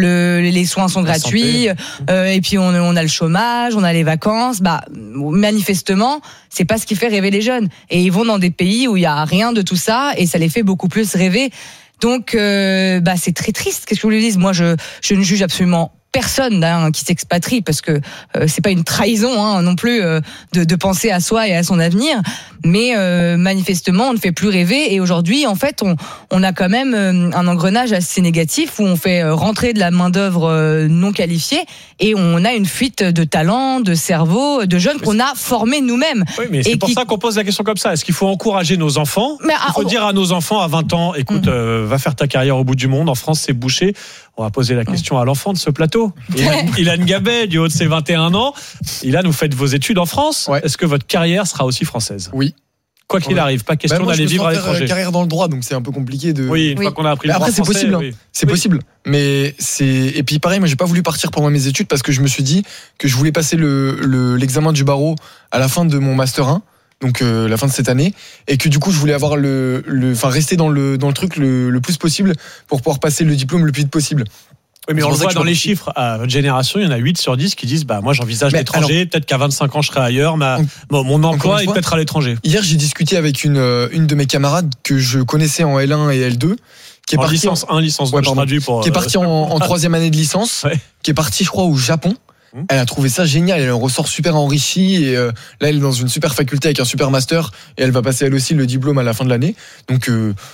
Speaker 5: les soins sont gratuits, et puis on a le chômage, on a les vacances. Manifestement, c'est pas ce qui fait rêver les jeunes. Et ils vont dans des pays où il y a rien de tout ça, et ça les fait beaucoup plus rêver. Donc, c'est très triste. Qu'est-ce que vous voulez dire ? Moi, je ne juge absolument personne qui s'expatrie, parce que c'est pas une trahison non plus de penser à soi et à son avenir, mais manifestement on ne fait plus rêver. Et aujourd'hui en fait on a quand même un engrenage assez négatif où on fait rentrer de la main d'œuvre non qualifiée et on a une fuite de talents, de cerveaux, de jeunes qu'on a formés nous-mêmes.
Speaker 2: Oui, mais c'est pour ça qu'on pose la question comme ça. Est-ce qu'il faut encourager nos enfants? Il faut dire à nos enfants à 20 ans, écoute, va faire ta carrière au bout du monde, en France c'est bouché. On va poser la question à l'enfant de ce plateau. Ilan Gabet, du haut de ses 21 ans. Ilan, vous faites vos études en France. Est-ce que votre carrière sera aussi française?
Speaker 9: Oui.
Speaker 2: Quoi qu'il arrive, pas question d'aller vivre à l'étranger.
Speaker 9: J'ai carrière dans le droit, donc c'est un peu compliqué de.
Speaker 2: Oui, une fois qu'on a appris le droit
Speaker 9: français. Après, c'est possible.
Speaker 2: Oui.
Speaker 9: C'est possible. Mais et puis pareil, moi j'ai pas voulu partir pendant mes études parce que je me suis dit que je voulais passer l'examen du barreau à la fin de mon master 1. Donc la fin de cette année, et que du coup je voulais avoir rester dans le truc le plus possible pour pouvoir passer le diplôme le plus vite possible.
Speaker 2: Oui, mais on le voit dans les chiffres, à votre génération, il y en a 8 sur 10 qui disent moi j'envisage l'étranger, peut-être qu'à 25 ans je serai ailleurs, mon emploi est peut-être à l'étranger.
Speaker 9: Hier j'ai discuté avec une de mes camarades que je connaissais en L1 et L2, qui est partie
Speaker 2: licence 1, licence 2,
Speaker 9: qui est partie en troisième année de licence, qui est partie je crois au Japon. Elle a trouvé ça génial, elle en ressort super enrichie et là elle est dans une super faculté avec un super master et elle va passer elle aussi le diplôme à la fin de l'année. Donc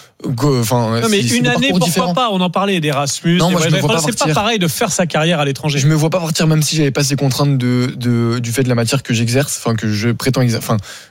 Speaker 2: non mais une année pourquoi pas, on en parlait d'Erasmus.
Speaker 9: Non, moi,
Speaker 2: c'est pas pareil de faire sa carrière à l'étranger.
Speaker 9: Je me vois pas partir même si j'avais pas ces contraintes du fait de la matière que j'exerce, que je prétends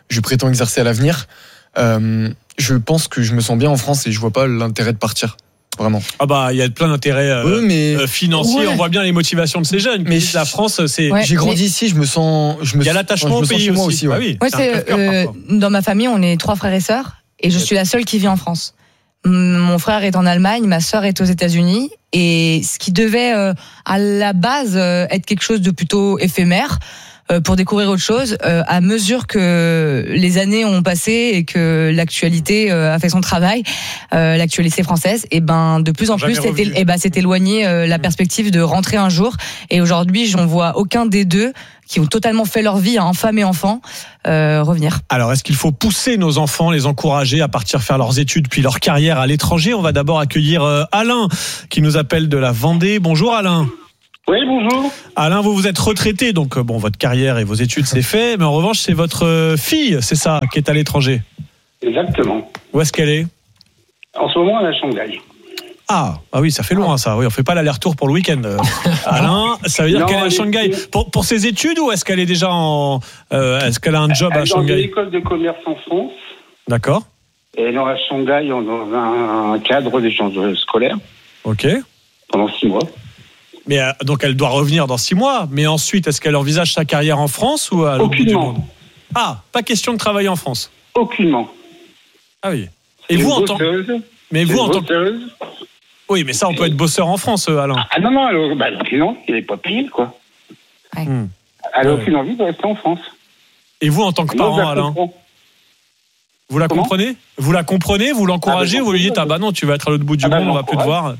Speaker 9: exercer à l'avenir. Je pense que je me sens bien en France et je vois pas l'intérêt de partir. Vraiment.
Speaker 2: Ah bah il y a plein d'intérêts financiers. On voit bien les motivations de ces jeunes. Mais la France, c'est.
Speaker 9: J'ai grandi ici, je me sens.
Speaker 2: Il y a l'attachement au pays aussi.
Speaker 9: Ouais.
Speaker 2: Ah oui.
Speaker 5: Dans ma famille, on est 3 frères et sœurs, et je suis la seule qui vit en France. Mon frère est en Allemagne, ma sœur est aux États-Unis, et ce qui devait à la base être quelque chose de plutôt éphémère, pour découvrir autre chose, à mesure que les années ont passé et que l'actualité a fait son travail, l'actualité française, et de plus en plus s'est éloigné la perspective de rentrer un jour. Et aujourd'hui, j'en vois aucun des deux qui ont totalement fait leur vie, femmes et enfants, revenir.
Speaker 2: Alors, est-ce qu'il faut pousser nos enfants, les encourager à partir faire leurs études puis leur carrière à l'étranger? On va d'abord accueillir Alain qui nous appelle de la Vendée. Bonjour Alain.
Speaker 11: Oui, bonjour.
Speaker 2: Alain, vous êtes retraité, donc votre carrière et vos études c'est fait, mais en revanche c'est votre fille, c'est ça, qui est à l'étranger.
Speaker 11: Exactement.
Speaker 2: Où est-ce qu'elle est?
Speaker 11: En ce moment, elle est à Shanghai.
Speaker 2: Ah oui, ça fait loin ça. Oui, on fait pas l'aller-retour pour le week-end. Alain, ça veut dire qu'elle est à Shanghai pour ses études, ou est-ce qu'elle est déjà est-ce qu'elle a un job à Shanghai?
Speaker 11: Elle est dans l'école de commerce en France.
Speaker 2: D'accord.
Speaker 11: Et elle est à Shanghai dans un cadre d'échange scolaire.
Speaker 2: Ok.
Speaker 11: Pendant 6 mois.
Speaker 2: Mais donc elle doit revenir dans 6 mois. Mais ensuite, est-ce qu'elle envisage sa carrière en France ou à l'autre bout du monde? Ah, pas question de travailler en France.
Speaker 11: Aucunement.
Speaker 2: Ah oui. Et vous en tant que... Oui, mais ça, on peut être bosseur en France, Alain.
Speaker 11: Ah non, elle n'est pas payée, quoi. Ouais. Elle n'a aucune envie de rester en France.
Speaker 2: Et vous, en tant que parent, Alain, vous la comprenez? Vous la comprenez? Vous l'encouragez? Vous lui dites, non, tu vas être à l'autre bout du monde, on va plus te voir?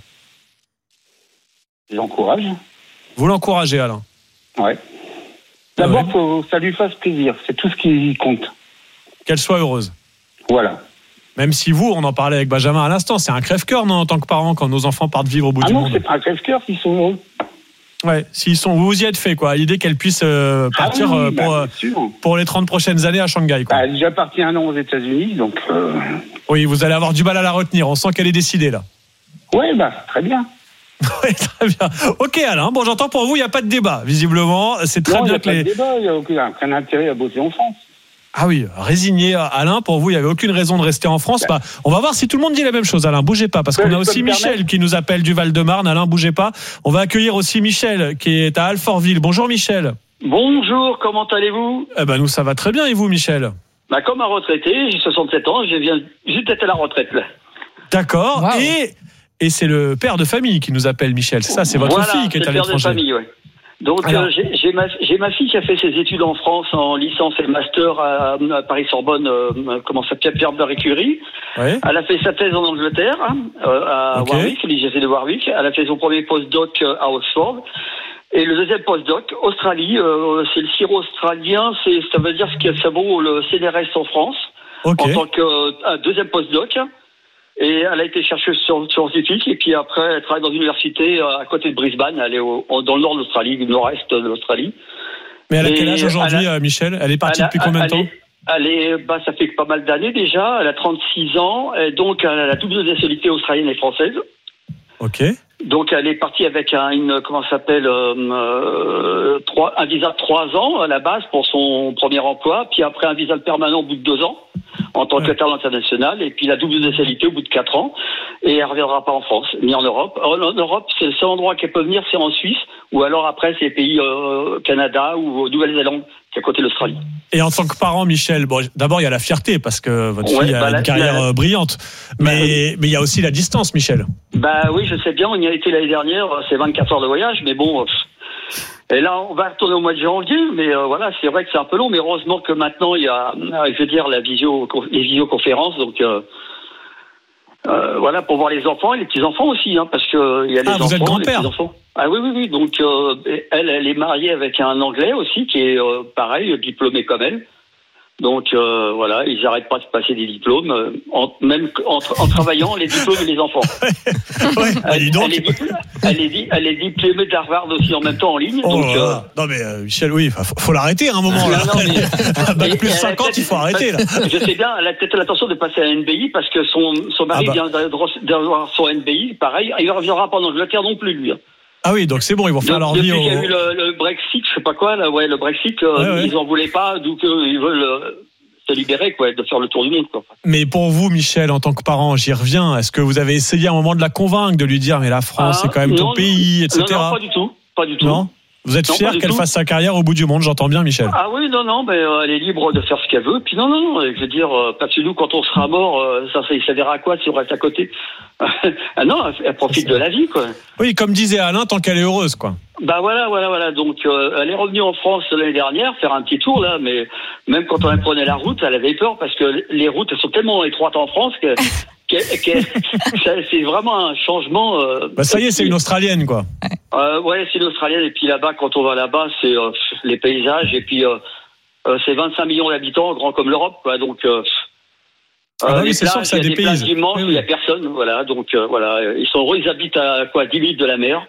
Speaker 11: Je l'encourage.
Speaker 2: Vous l'encouragez, Alain?
Speaker 11: Ouais. D'abord, faut que ça lui fasse plaisir. C'est tout ce qui compte.
Speaker 2: Qu'elle soit heureuse.
Speaker 11: Voilà.
Speaker 2: Même si vous, on en parlait avec Benjamin à l'instant, c'est un crève-cœur, non, en tant que parent, quand nos enfants partent vivre au bout du monde.
Speaker 11: Ah non, c'est pas un crève-cœur s'ils sont heureux.
Speaker 2: Ouais, vous vous y êtes fait, quoi, à l'idée qu'elle puisse partir pour les 30 prochaines années à Shanghai, quoi.
Speaker 11: Elle est déjà partie 1 an aux États-Unis, donc.
Speaker 2: Oui, vous allez avoir du mal à la retenir. On sent qu'elle est décidée, là.
Speaker 11: Oui, très bien.
Speaker 2: Oui, très bien. Ok, Alain. Bon, j'entends pour vous, il n'y a pas de débat. Visiblement, c'est très bien que les.
Speaker 11: Il n'y a pas de débat, il n'y a aucun intérêt à bosser en France.
Speaker 2: Ah oui, résigné, Alain, pour vous, il n'y avait aucune raison de rester en France. On va voir si tout le monde dit la même chose, Alain. Bougez pas, parce qu'on a aussi Michel qui nous appelle du Val-de-Marne. Alain, bougez pas. On va accueillir aussi Michel, qui est à Alfortville. Bonjour, Michel.
Speaker 12: Bonjour, comment allez-vous?
Speaker 2: Nous, ça va très bien. Et vous, Michel?
Speaker 12: Comme un retraité, j'ai 67 ans, je viens juste d'être à la retraite, là.
Speaker 2: D'accord. Wow. Et c'est le père de famille qui nous appelle, Michel. C'est ça, c'est votre fille qui est à l'étranger.
Speaker 12: C'est le père de famille, oui. Donc j'ai ma fille qui a fait ses études en France en licence et master à Paris-Sorbonne, Pierre-Berry-Curie.
Speaker 2: Ouais.
Speaker 12: Elle a fait sa thèse en Angleterre, à Warwick, l'IGC de Warwick. Elle a fait son premier postdoc à Oxford. Et le deuxième postdoc, Australie, c'est le sirop australien, ça veut dire ce que ça vaut le CNRS en France, en tant que deuxième postdoc. Et elle a été chercheuse scientifique, et puis après, elle travaille dans une université à côté de Brisbane. Elle est dans le nord de l'Australie, le nord-est de l'Australie.
Speaker 2: Mais elle a quel âge aujourd'hui, Michel? Elle est partie depuis combien de temps?
Speaker 12: Ça fait pas mal d'années déjà. Elle a 36 ans, et donc elle a la double nationalité australienne et française.
Speaker 2: Ok.
Speaker 12: Donc elle est partie avec un visa de 3 ans à la base pour son premier emploi, puis après un visa permanent au bout de 2 ans en tant que talent international, et puis la double nationalité au bout de 4 ans, et elle reviendra pas en France ni en Europe. En Europe, c'est le seul endroit qu'elle peut venir, c'est en Suisse, ou alors après c'est les pays Canada ou Nouvelle-Zélande, qui est à côté de l'Australie.
Speaker 2: Et en tant que parent, Michel, d'abord il y a la fierté parce que votre fille a une carrière brillante, mais il y a aussi la distance, Michel.
Speaker 12: Oui, je sais bien, on y a été l'année dernière, c'est 24 heures de voyage, mais bon. Et là, on va retourner au mois de janvier, mais c'est vrai que c'est un peu long, mais heureusement que maintenant il y a, les visioconférences, donc pour voir les enfants et les petits-enfants aussi, parce que il y a les enfants,
Speaker 2: vous êtes grand-père.
Speaker 12: Les petits-enfants. Ah oui, donc elle est mariée avec un Anglais aussi, qui est pareil, diplômé comme elle. Donc ils n'arrêtent pas de passer des diplômes, même en travaillant les diplômes et les enfants. Elle est diplômée d'Harvard aussi en même temps en ligne.
Speaker 2: Non mais Michel, oui, faut l'arrêter à un moment là. Bac plus 50, il faut arrêter là.
Speaker 12: Je sais bien, elle a peut-être l'intention de passer à NBI parce que son mari vient d'avoir son NBI, pareil, il ne reviendra pas en Angleterre non plus lui.
Speaker 2: Ah oui, donc c'est bon, ils vont faire leur vie.
Speaker 12: Depuis qu'il y a eu le Brexit, je sais pas quoi, le Brexit, ils en voulaient pas, donc ils veulent se libérer, quoi, de faire le tour du monde, quoi.
Speaker 2: Mais pour vous, Michel, en tant que parent, j'y reviens. Est-ce que vous avez essayé à un moment de la convaincre, de lui dire, mais la France, c'est quand même ton pays, etc.
Speaker 12: Non, pas du tout. Pas du tout.
Speaker 2: Non. Vous êtes fier qu'elle fasse sa carrière au bout du monde, j'entends bien, Michel.
Speaker 12: Ah oui, non, elle est libre de faire ce qu'elle veut. Puis non, je veux dire, parce que nous, quand on sera mort, ça verra à quoi si on reste à côté. Ah non, elle profite de la vie, quoi.
Speaker 2: Oui, comme disait Alain, tant qu'elle est heureuse, quoi.
Speaker 12: Bah voilà. Donc, elle est revenue en France l'année dernière, faire un petit tour, là, mais même quand elle prenait la route, elle avait peur parce que les routes, elles sont tellement étroites en France que c'est vraiment un changement.
Speaker 2: Ça y est, c'est une Australienne, quoi.
Speaker 12: Ouais, c'est une Australienne. Et puis là-bas, quand on va là-bas, c'est les paysages. Et puis, c'est 25 millions d'habitants, grand comme l'Europe, quoi. Donc,
Speaker 2: oui, c'est sûr que ça
Speaker 12: il y a des plages immenses,
Speaker 2: oui.
Speaker 12: Il n'y a personne. Voilà. Donc, ils sont heureux. Ils habitent à 10 minutes de la mer.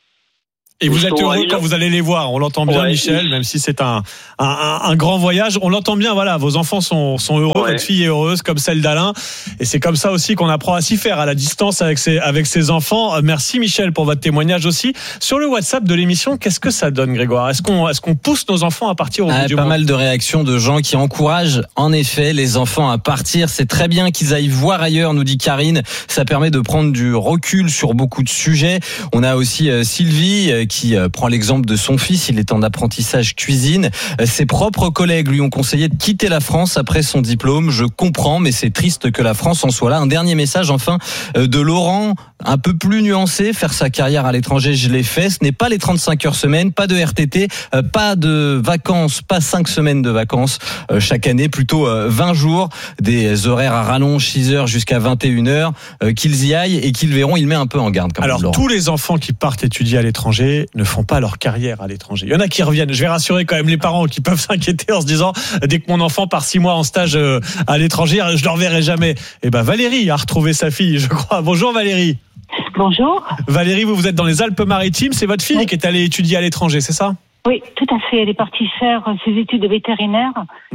Speaker 2: Et vous êtes heureux quand vous allez les voir. On l'entend bien, Michel, même si c'est un grand voyage. On l'entend bien, voilà. Vos enfants sont heureux, votre fille est heureuse, comme celle d'Alain. Et c'est comme ça aussi qu'on apprend à s'y faire, à la distance avec ses enfants. Merci, Michel, pour votre témoignage aussi. Sur le WhatsApp de l'émission, qu'est-ce que ça donne, Grégoire? Est-ce qu'on pousse nos enfants à partir au bout du monde?
Speaker 8: Pas mal de réactions de gens qui encouragent, en effet, les enfants à partir. C'est très bien qu'ils aillent voir ailleurs, nous dit Karine. Ça permet de prendre du recul sur beaucoup de sujets. On a aussi Sylvie, qui prend l'exemple de son fils, il est en apprentissage cuisine. Ses propres collègues lui ont conseillé de quitter la France après son diplôme. Je comprends, mais c'est triste que la France en soit là. Un dernier message enfin de Laurent, un peu plus nuancé. Faire sa carrière à l'étranger, je l'ai fait. Ce n'est pas les 35 heures semaine, pas de RTT, pas de vacances, pas 5 semaines de vacances chaque année, plutôt 20 jours, des horaires à rallonge, 6 heures jusqu'à 21 heures, qu'ils y aillent et qu'ils verront. Il met un peu en garde quand même.
Speaker 2: Alors, tous les enfants qui partent étudier à l'étranger ne font pas leur carrière à l'étranger. Il y en a qui reviennent. Je vais rassurer quand même les parents qui peuvent s'inquiéter en se disant, dès que mon enfant part 6 mois en stage à l'étranger, je le reverrai jamais. Eh ben, Valérie a retrouvé sa fille, je crois. Bonjour Valérie.
Speaker 6: Bonjour.
Speaker 2: Valérie, vous êtes dans les Alpes-Maritimes. C'est votre fille qui est allée étudier à l'étranger, c'est ça?
Speaker 6: Oui, tout à fait. Elle est partie faire ses études de vétérinaire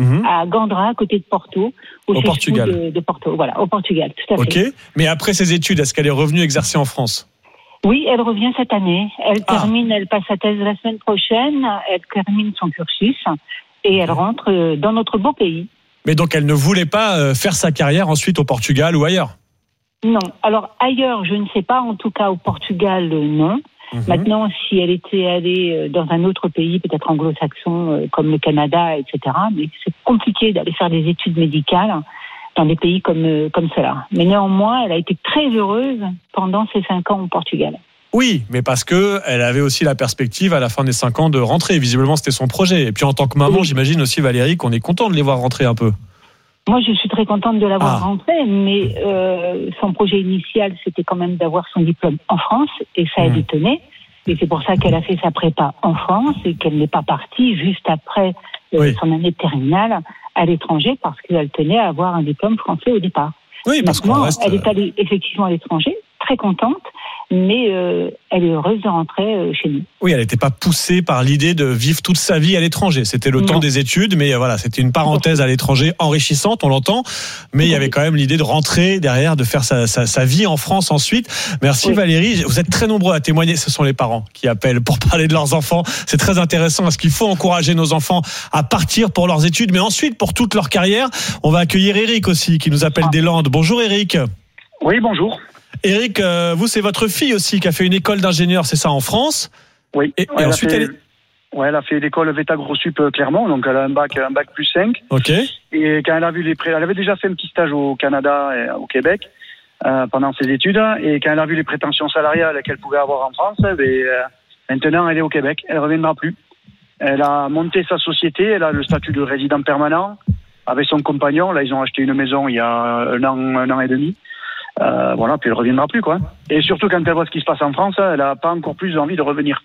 Speaker 6: à Gandra, à côté de Porto.
Speaker 2: Au Portugal.
Speaker 6: De Porto, voilà, au Portugal, tout à fait.
Speaker 2: Ok. Mais après ses études, est-ce qu'elle est revenue exercer en France?
Speaker 6: Oui, elle revient cette année. Elle passe sa thèse la semaine prochaine. Elle termine son cursus et elle rentre dans notre beau pays.
Speaker 2: Mais donc elle ne voulait pas faire sa carrière ensuite au Portugal ou ailleurs?
Speaker 6: Non. Alors ailleurs, je ne sais pas. En tout cas, au Portugal, non. Maintenant, si elle était allée dans un autre pays, peut-être anglo-saxon, comme le Canada, etc., mais c'est compliqué d'aller faire des études médicales dans des pays comme cela. Mais néanmoins, elle a été très heureuse pendant ses 5 ans au Portugal.
Speaker 2: Oui, mais parce que elle avait aussi la perspective à la fin des 5 ans de rentrer. Visiblement, c'était son projet. Et puis en tant que maman, j'imagine aussi, Valérie, qu'on est content de les voir rentrer un peu.
Speaker 6: Moi, je suis très contente de l'avoir rentrée, mais son projet initial, c'était quand même d'avoir son diplôme en France, et ça, elle y tenait. Et c'est pour ça qu'elle a fait sa prépa en France et qu'elle n'est pas partie juste après son année de terminale à l'étranger, parce qu'elle tenait à avoir un diplôme français au départ.
Speaker 2: Oui, parce qu'on reste...
Speaker 6: Elle est allée effectivement à l'étranger, très contente, mais elle est heureuse de rentrer chez nous.
Speaker 2: Oui, elle n'était pas poussée par l'idée de vivre toute sa vie à l'étranger. C'était le temps des études, mais voilà, c'était une parenthèse à l'étranger enrichissante, on l'entend, mais il y avait quand même l'idée de rentrer derrière, de faire sa vie en France ensuite. Merci Valérie, vous êtes très nombreux à témoigner, ce sont les parents qui appellent pour parler de leurs enfants. C'est très intéressant, parce qu'il faut encourager nos enfants à partir pour leurs études, mais ensuite pour toute leur carrière. On va accueillir Eric aussi, qui nous appelle des Landes. Bonjour Eric.
Speaker 13: Oui, bonjour.
Speaker 2: Eric, vous, c'est votre fille aussi qui a fait une école d'ingénieur, c'est ça, en France?
Speaker 13: Oui.
Speaker 2: Et ensuite,
Speaker 13: elle a fait l'école VETA Grossup Clermont, donc elle a un bac plus 5.
Speaker 2: Ok.
Speaker 13: Et quand elle a vu elle avait déjà fait un petit stage au Canada et au Québec pendant ses études. Et quand elle a vu les prétentions salariales qu'elle pouvait avoir en France, maintenant elle est au Québec, elle ne reviendra plus. Elle a monté sa société, elle a le statut de résident permanent avec son compagnon. Là, ils ont acheté une maison il y a un an et demi. Voilà, puis elle reviendra plus, quoi. Et surtout, quand elle voit ce qui se passe en France, elle a pas encore plus envie de revenir.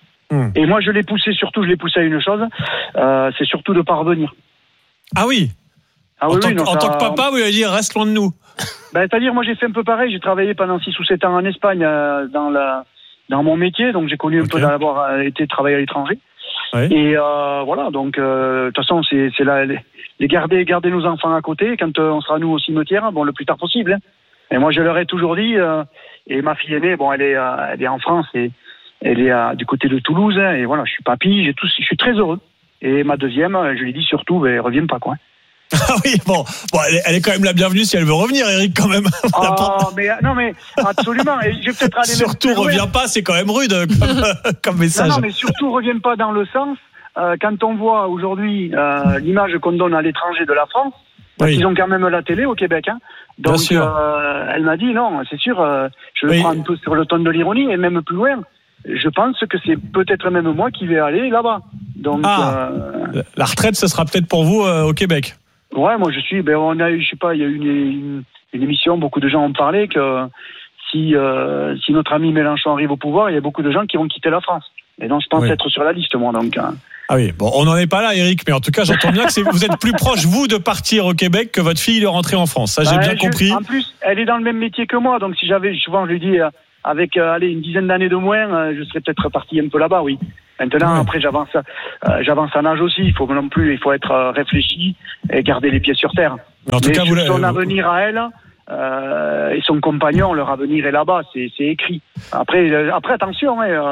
Speaker 13: Et moi, je l'ai poussé à une chose, c'est surtout de pas revenir.
Speaker 2: Ah oui. En tant que papa, vous allez dire, reste loin de nous.
Speaker 13: C'est-à-dire, moi, j'ai fait un peu pareil. J'ai travaillé pendant 6 ou 7 ans en Espagne dans mon métier, donc j'ai connu un peu d'avoir été travailler à l'étranger. Ouais. Et voilà, donc de toute façon, c'est là, les garder nos enfants à côté quand on sera nous au cimetière, le plus tard possible. Et moi, je leur ai toujours dit, et ma fille aînée, elle est en France et elle est du côté de Toulouse, et voilà, je suis papy, je suis très heureux. Et ma deuxième, je lui ai dit surtout, reviens pas, quoi.
Speaker 2: Ah oui, bon, elle est quand même la bienvenue si elle veut revenir, Eric, quand même.
Speaker 13: Non, mais absolument. Et je vais peut-être aller
Speaker 2: surtout, reviens pas, c'est quand même rude comme message.
Speaker 13: Non, mais surtout, reviens pas dans le sens, quand on voit aujourd'hui l'image qu'on donne à l'étranger de la France, ils ont quand même la télé au Québec. Hein. Donc, elle m'a dit, non, c'est sûr, je le prends un peu sur le ton de l'ironie, et même plus loin. Je pense que c'est peut-être même moi qui vais aller là-bas. Donc,
Speaker 2: la retraite, ce sera peut-être pour vous au Québec.
Speaker 13: Ouais, moi je suis. On a eu, je sais pas, il y a eu une émission. Beaucoup de gens ont parlé que si notre ami Mélenchon arrive au pouvoir, il y a beaucoup de gens qui vont quitter la France. Et donc je pense être sur la liste, moi. Donc.
Speaker 2: Ah oui, bon, on n'en est pas là, Eric, mais en tout cas, j'entends bien que vous êtes plus proche, vous, de partir au Québec que votre fille de rentrer en France. Ça, j'ai bien compris.
Speaker 13: En plus, elle est dans le même métier que moi, donc si j'avais, souvent je lui dis. Avec une dizaine d'années de moins, je serais peut-être parti un peu là-bas, oui. Maintenant, après, j'avance en âge aussi. Il faut être réfléchi et garder les pieds sur terre. Mais en tout cas, son avenir à elle et son compagnon, leur avenir est là-bas, c'est écrit. Après, attention, elle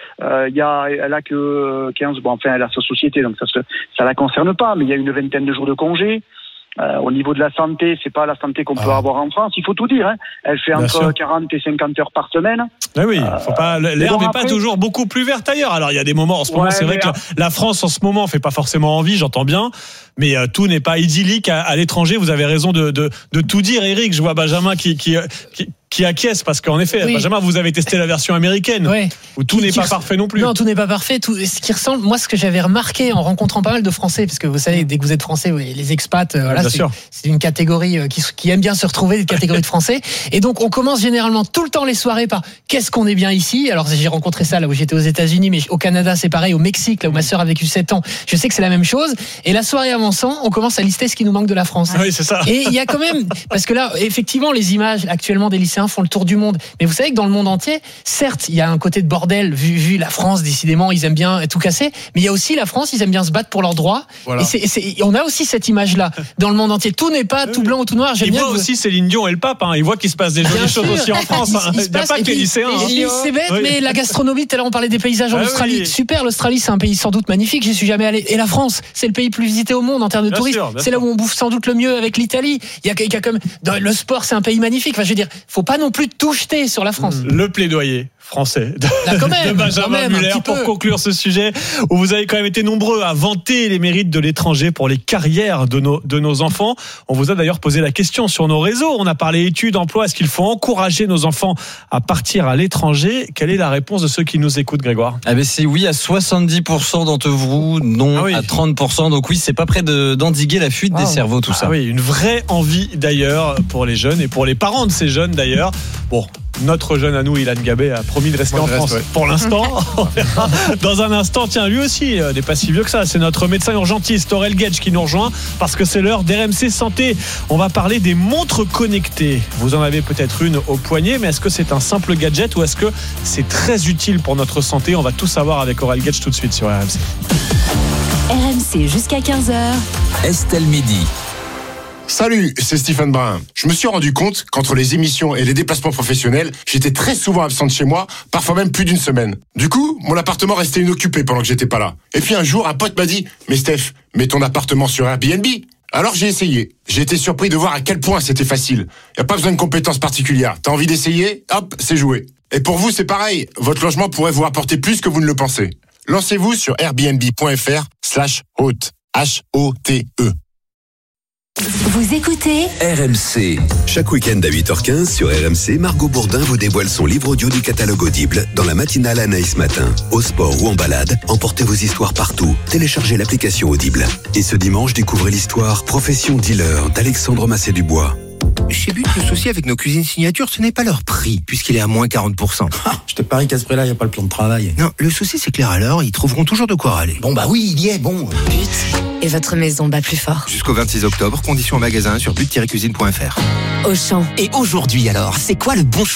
Speaker 13: a que 15. Bon, enfin, elle a sa société, donc ça la concerne pas. Mais il y a une vingtaine de jours de congé. Au niveau de la santé, c'est pas la santé qu'on peut avoir en France. Il faut tout dire. Hein. Elle fait entre 40 et 50 heures par semaine.
Speaker 2: Oui, faut pas. L'herbe n'est pas toujours beaucoup plus verte ailleurs. Alors il y a des moments en ce moment. C'est vrai que la France en ce moment fait pas forcément envie. J'entends bien. Mais tout n'est pas idyllique à l'étranger. Vous avez raison de tout dire, Eric. Je vois Benjamin qui acquiesce parce qu'en effet, Benjamin, vous avez testé la version américaine où tout n'est pas parfait non plus.
Speaker 1: Non, tout n'est pas parfait. Ce qui ressemble, moi, ce que j'avais remarqué en rencontrant pas mal de Français, parce que vous savez, dès que vous êtes Français, les expats, c'est une catégorie qui aime bien se retrouver, des catégories de Français. Et donc, on commence généralement tout le temps les soirées par qu'est-ce qu'on est bien ici. Alors, j'ai rencontré ça là où j'étais aux États-Unis, mais au Canada, c'est pareil. Au Mexique, là où ma sœur a vécu 7 ans, je sais que c'est la même chose. Et la soirée avançant, on commence à lister ce qui nous manque de la France.
Speaker 2: Oui, c'est ça.
Speaker 1: Et il y a quand même, parce que là, effectivement, les images actuellement des lycéens font le tour du monde. Mais vous savez que dans le monde entier, certes, il y a un côté de bordel, vu la France, décidément, ils aiment bien tout casser, mais il y a aussi la France, ils aiment bien se battre pour leurs droits. Voilà. Et on a aussi cette image-là dans le monde entier. Tout n'est pas tout blanc ou tout noir.
Speaker 2: Ils voient aussi Céline Dion et le pape. Ils voient qu'il se passe des jolies choses aussi en France. Il n'y a pas que les lycéens.
Speaker 1: C'est bête, mais la gastronomie, tout à l'heure on parlait des paysages en Australie. Oui. Super, l'Australie, c'est un pays sans doute magnifique. J'y suis jamais allé. Et la France, c'est le pays le plus visité au monde en termes de tourisme. C'est là où on bouffe sans doute le mieux avec l'Italie. Il y a comme le sport, c'est un pays magnifique. Enfin, je veux dire, faut pas non plus tout jeter sur la France.
Speaker 2: Le plaidoyer français de Benjamin Muller pour conclure ce sujet où vous avez quand même été nombreux à vanter les mérites de l'étranger pour les carrières de nos enfants. On vous a d'ailleurs posé la question sur nos réseaux. On a parlé études, emploi. Est-ce qu'il faut encourager nos enfants à partir à l'étranger? Quelle est la réponse de ceux qui nous écoutent, Grégoire?
Speaker 8: C'est oui à 70% d'entre vous, non à 30%. Donc oui, c'est pas près d'endiguer la fuite des cerveaux, tout ça.
Speaker 2: Oui, une vraie envie d'ailleurs pour les jeunes et pour les parents de ces jeunes d'ailleurs. Bon, notre jeune à nous, Ilan Gabé, a promis de rester en France pour l'instant. On verra dans un instant. Tiens, lui aussi n'est pas si vieux que ça. C'est notre médecin urgentiste Aurel Guedj qui nous rejoint parce que c'est l'heure d'RMC Santé. On va parler des montres connectées. Vous en avez peut-être une au poignet, mais est-ce que c'est un simple gadget ou est-ce que c'est très utile pour notre santé? On va tout savoir avec Aurel Guedj tout de suite sur RMC.
Speaker 7: RMC jusqu'à 15h.
Speaker 15: Estelle Midi.
Speaker 14: Salut, c'est Stephen Brun. Je me suis rendu compte qu'entre les émissions et les déplacements professionnels, j'étais très souvent absent de chez moi, parfois même plus d'une semaine. Du coup, mon appartement restait inoccupé pendant que j'étais pas là. Et puis un jour, un pote m'a dit « Mais Steph, mets ton appartement sur Airbnb !» Alors j'ai essayé. J'ai été surpris de voir à quel point c'était facile. Y a pas besoin de compétences particulières. T'as envie d'essayer? Hop, c'est joué. Et pour vous, c'est pareil. Votre logement pourrait vous apporter plus que vous ne le pensez. Lancez-vous sur airbnb.fr/hôte. H-O-T-E.
Speaker 7: Vous écoutez
Speaker 15: RMC.
Speaker 16: Chaque week-end à 8h15 sur RMC, Margot Bourdin vous dévoile son livre audio du catalogue Audible dans la matinale Anaïs Matin. Au sport ou en balade, emportez vos histoires partout. Téléchargez l'application Audible. Et ce dimanche, découvrez l'histoire Profession dealer d'Alexandre Massé-Dubois.
Speaker 17: Chez But, le souci avec nos cuisines signature, ce n'est pas leur prix, puisqu'il est à moins 40%.
Speaker 18: Je te parie qu'à ce prix-là, il n'y a pas le plan de travail.
Speaker 17: Non, le souci, c'est que les râleurs, ils trouveront toujours de quoi râler.
Speaker 18: Bon, bah oui, il y est, bon.
Speaker 7: But. Et votre maison bat plus fort.
Speaker 17: Jusqu'au 26 octobre, conditions en magasin sur but-cuisine.fr.
Speaker 7: Auchan.
Speaker 18: Et aujourd'hui, alors, c'est quoi le bon choix?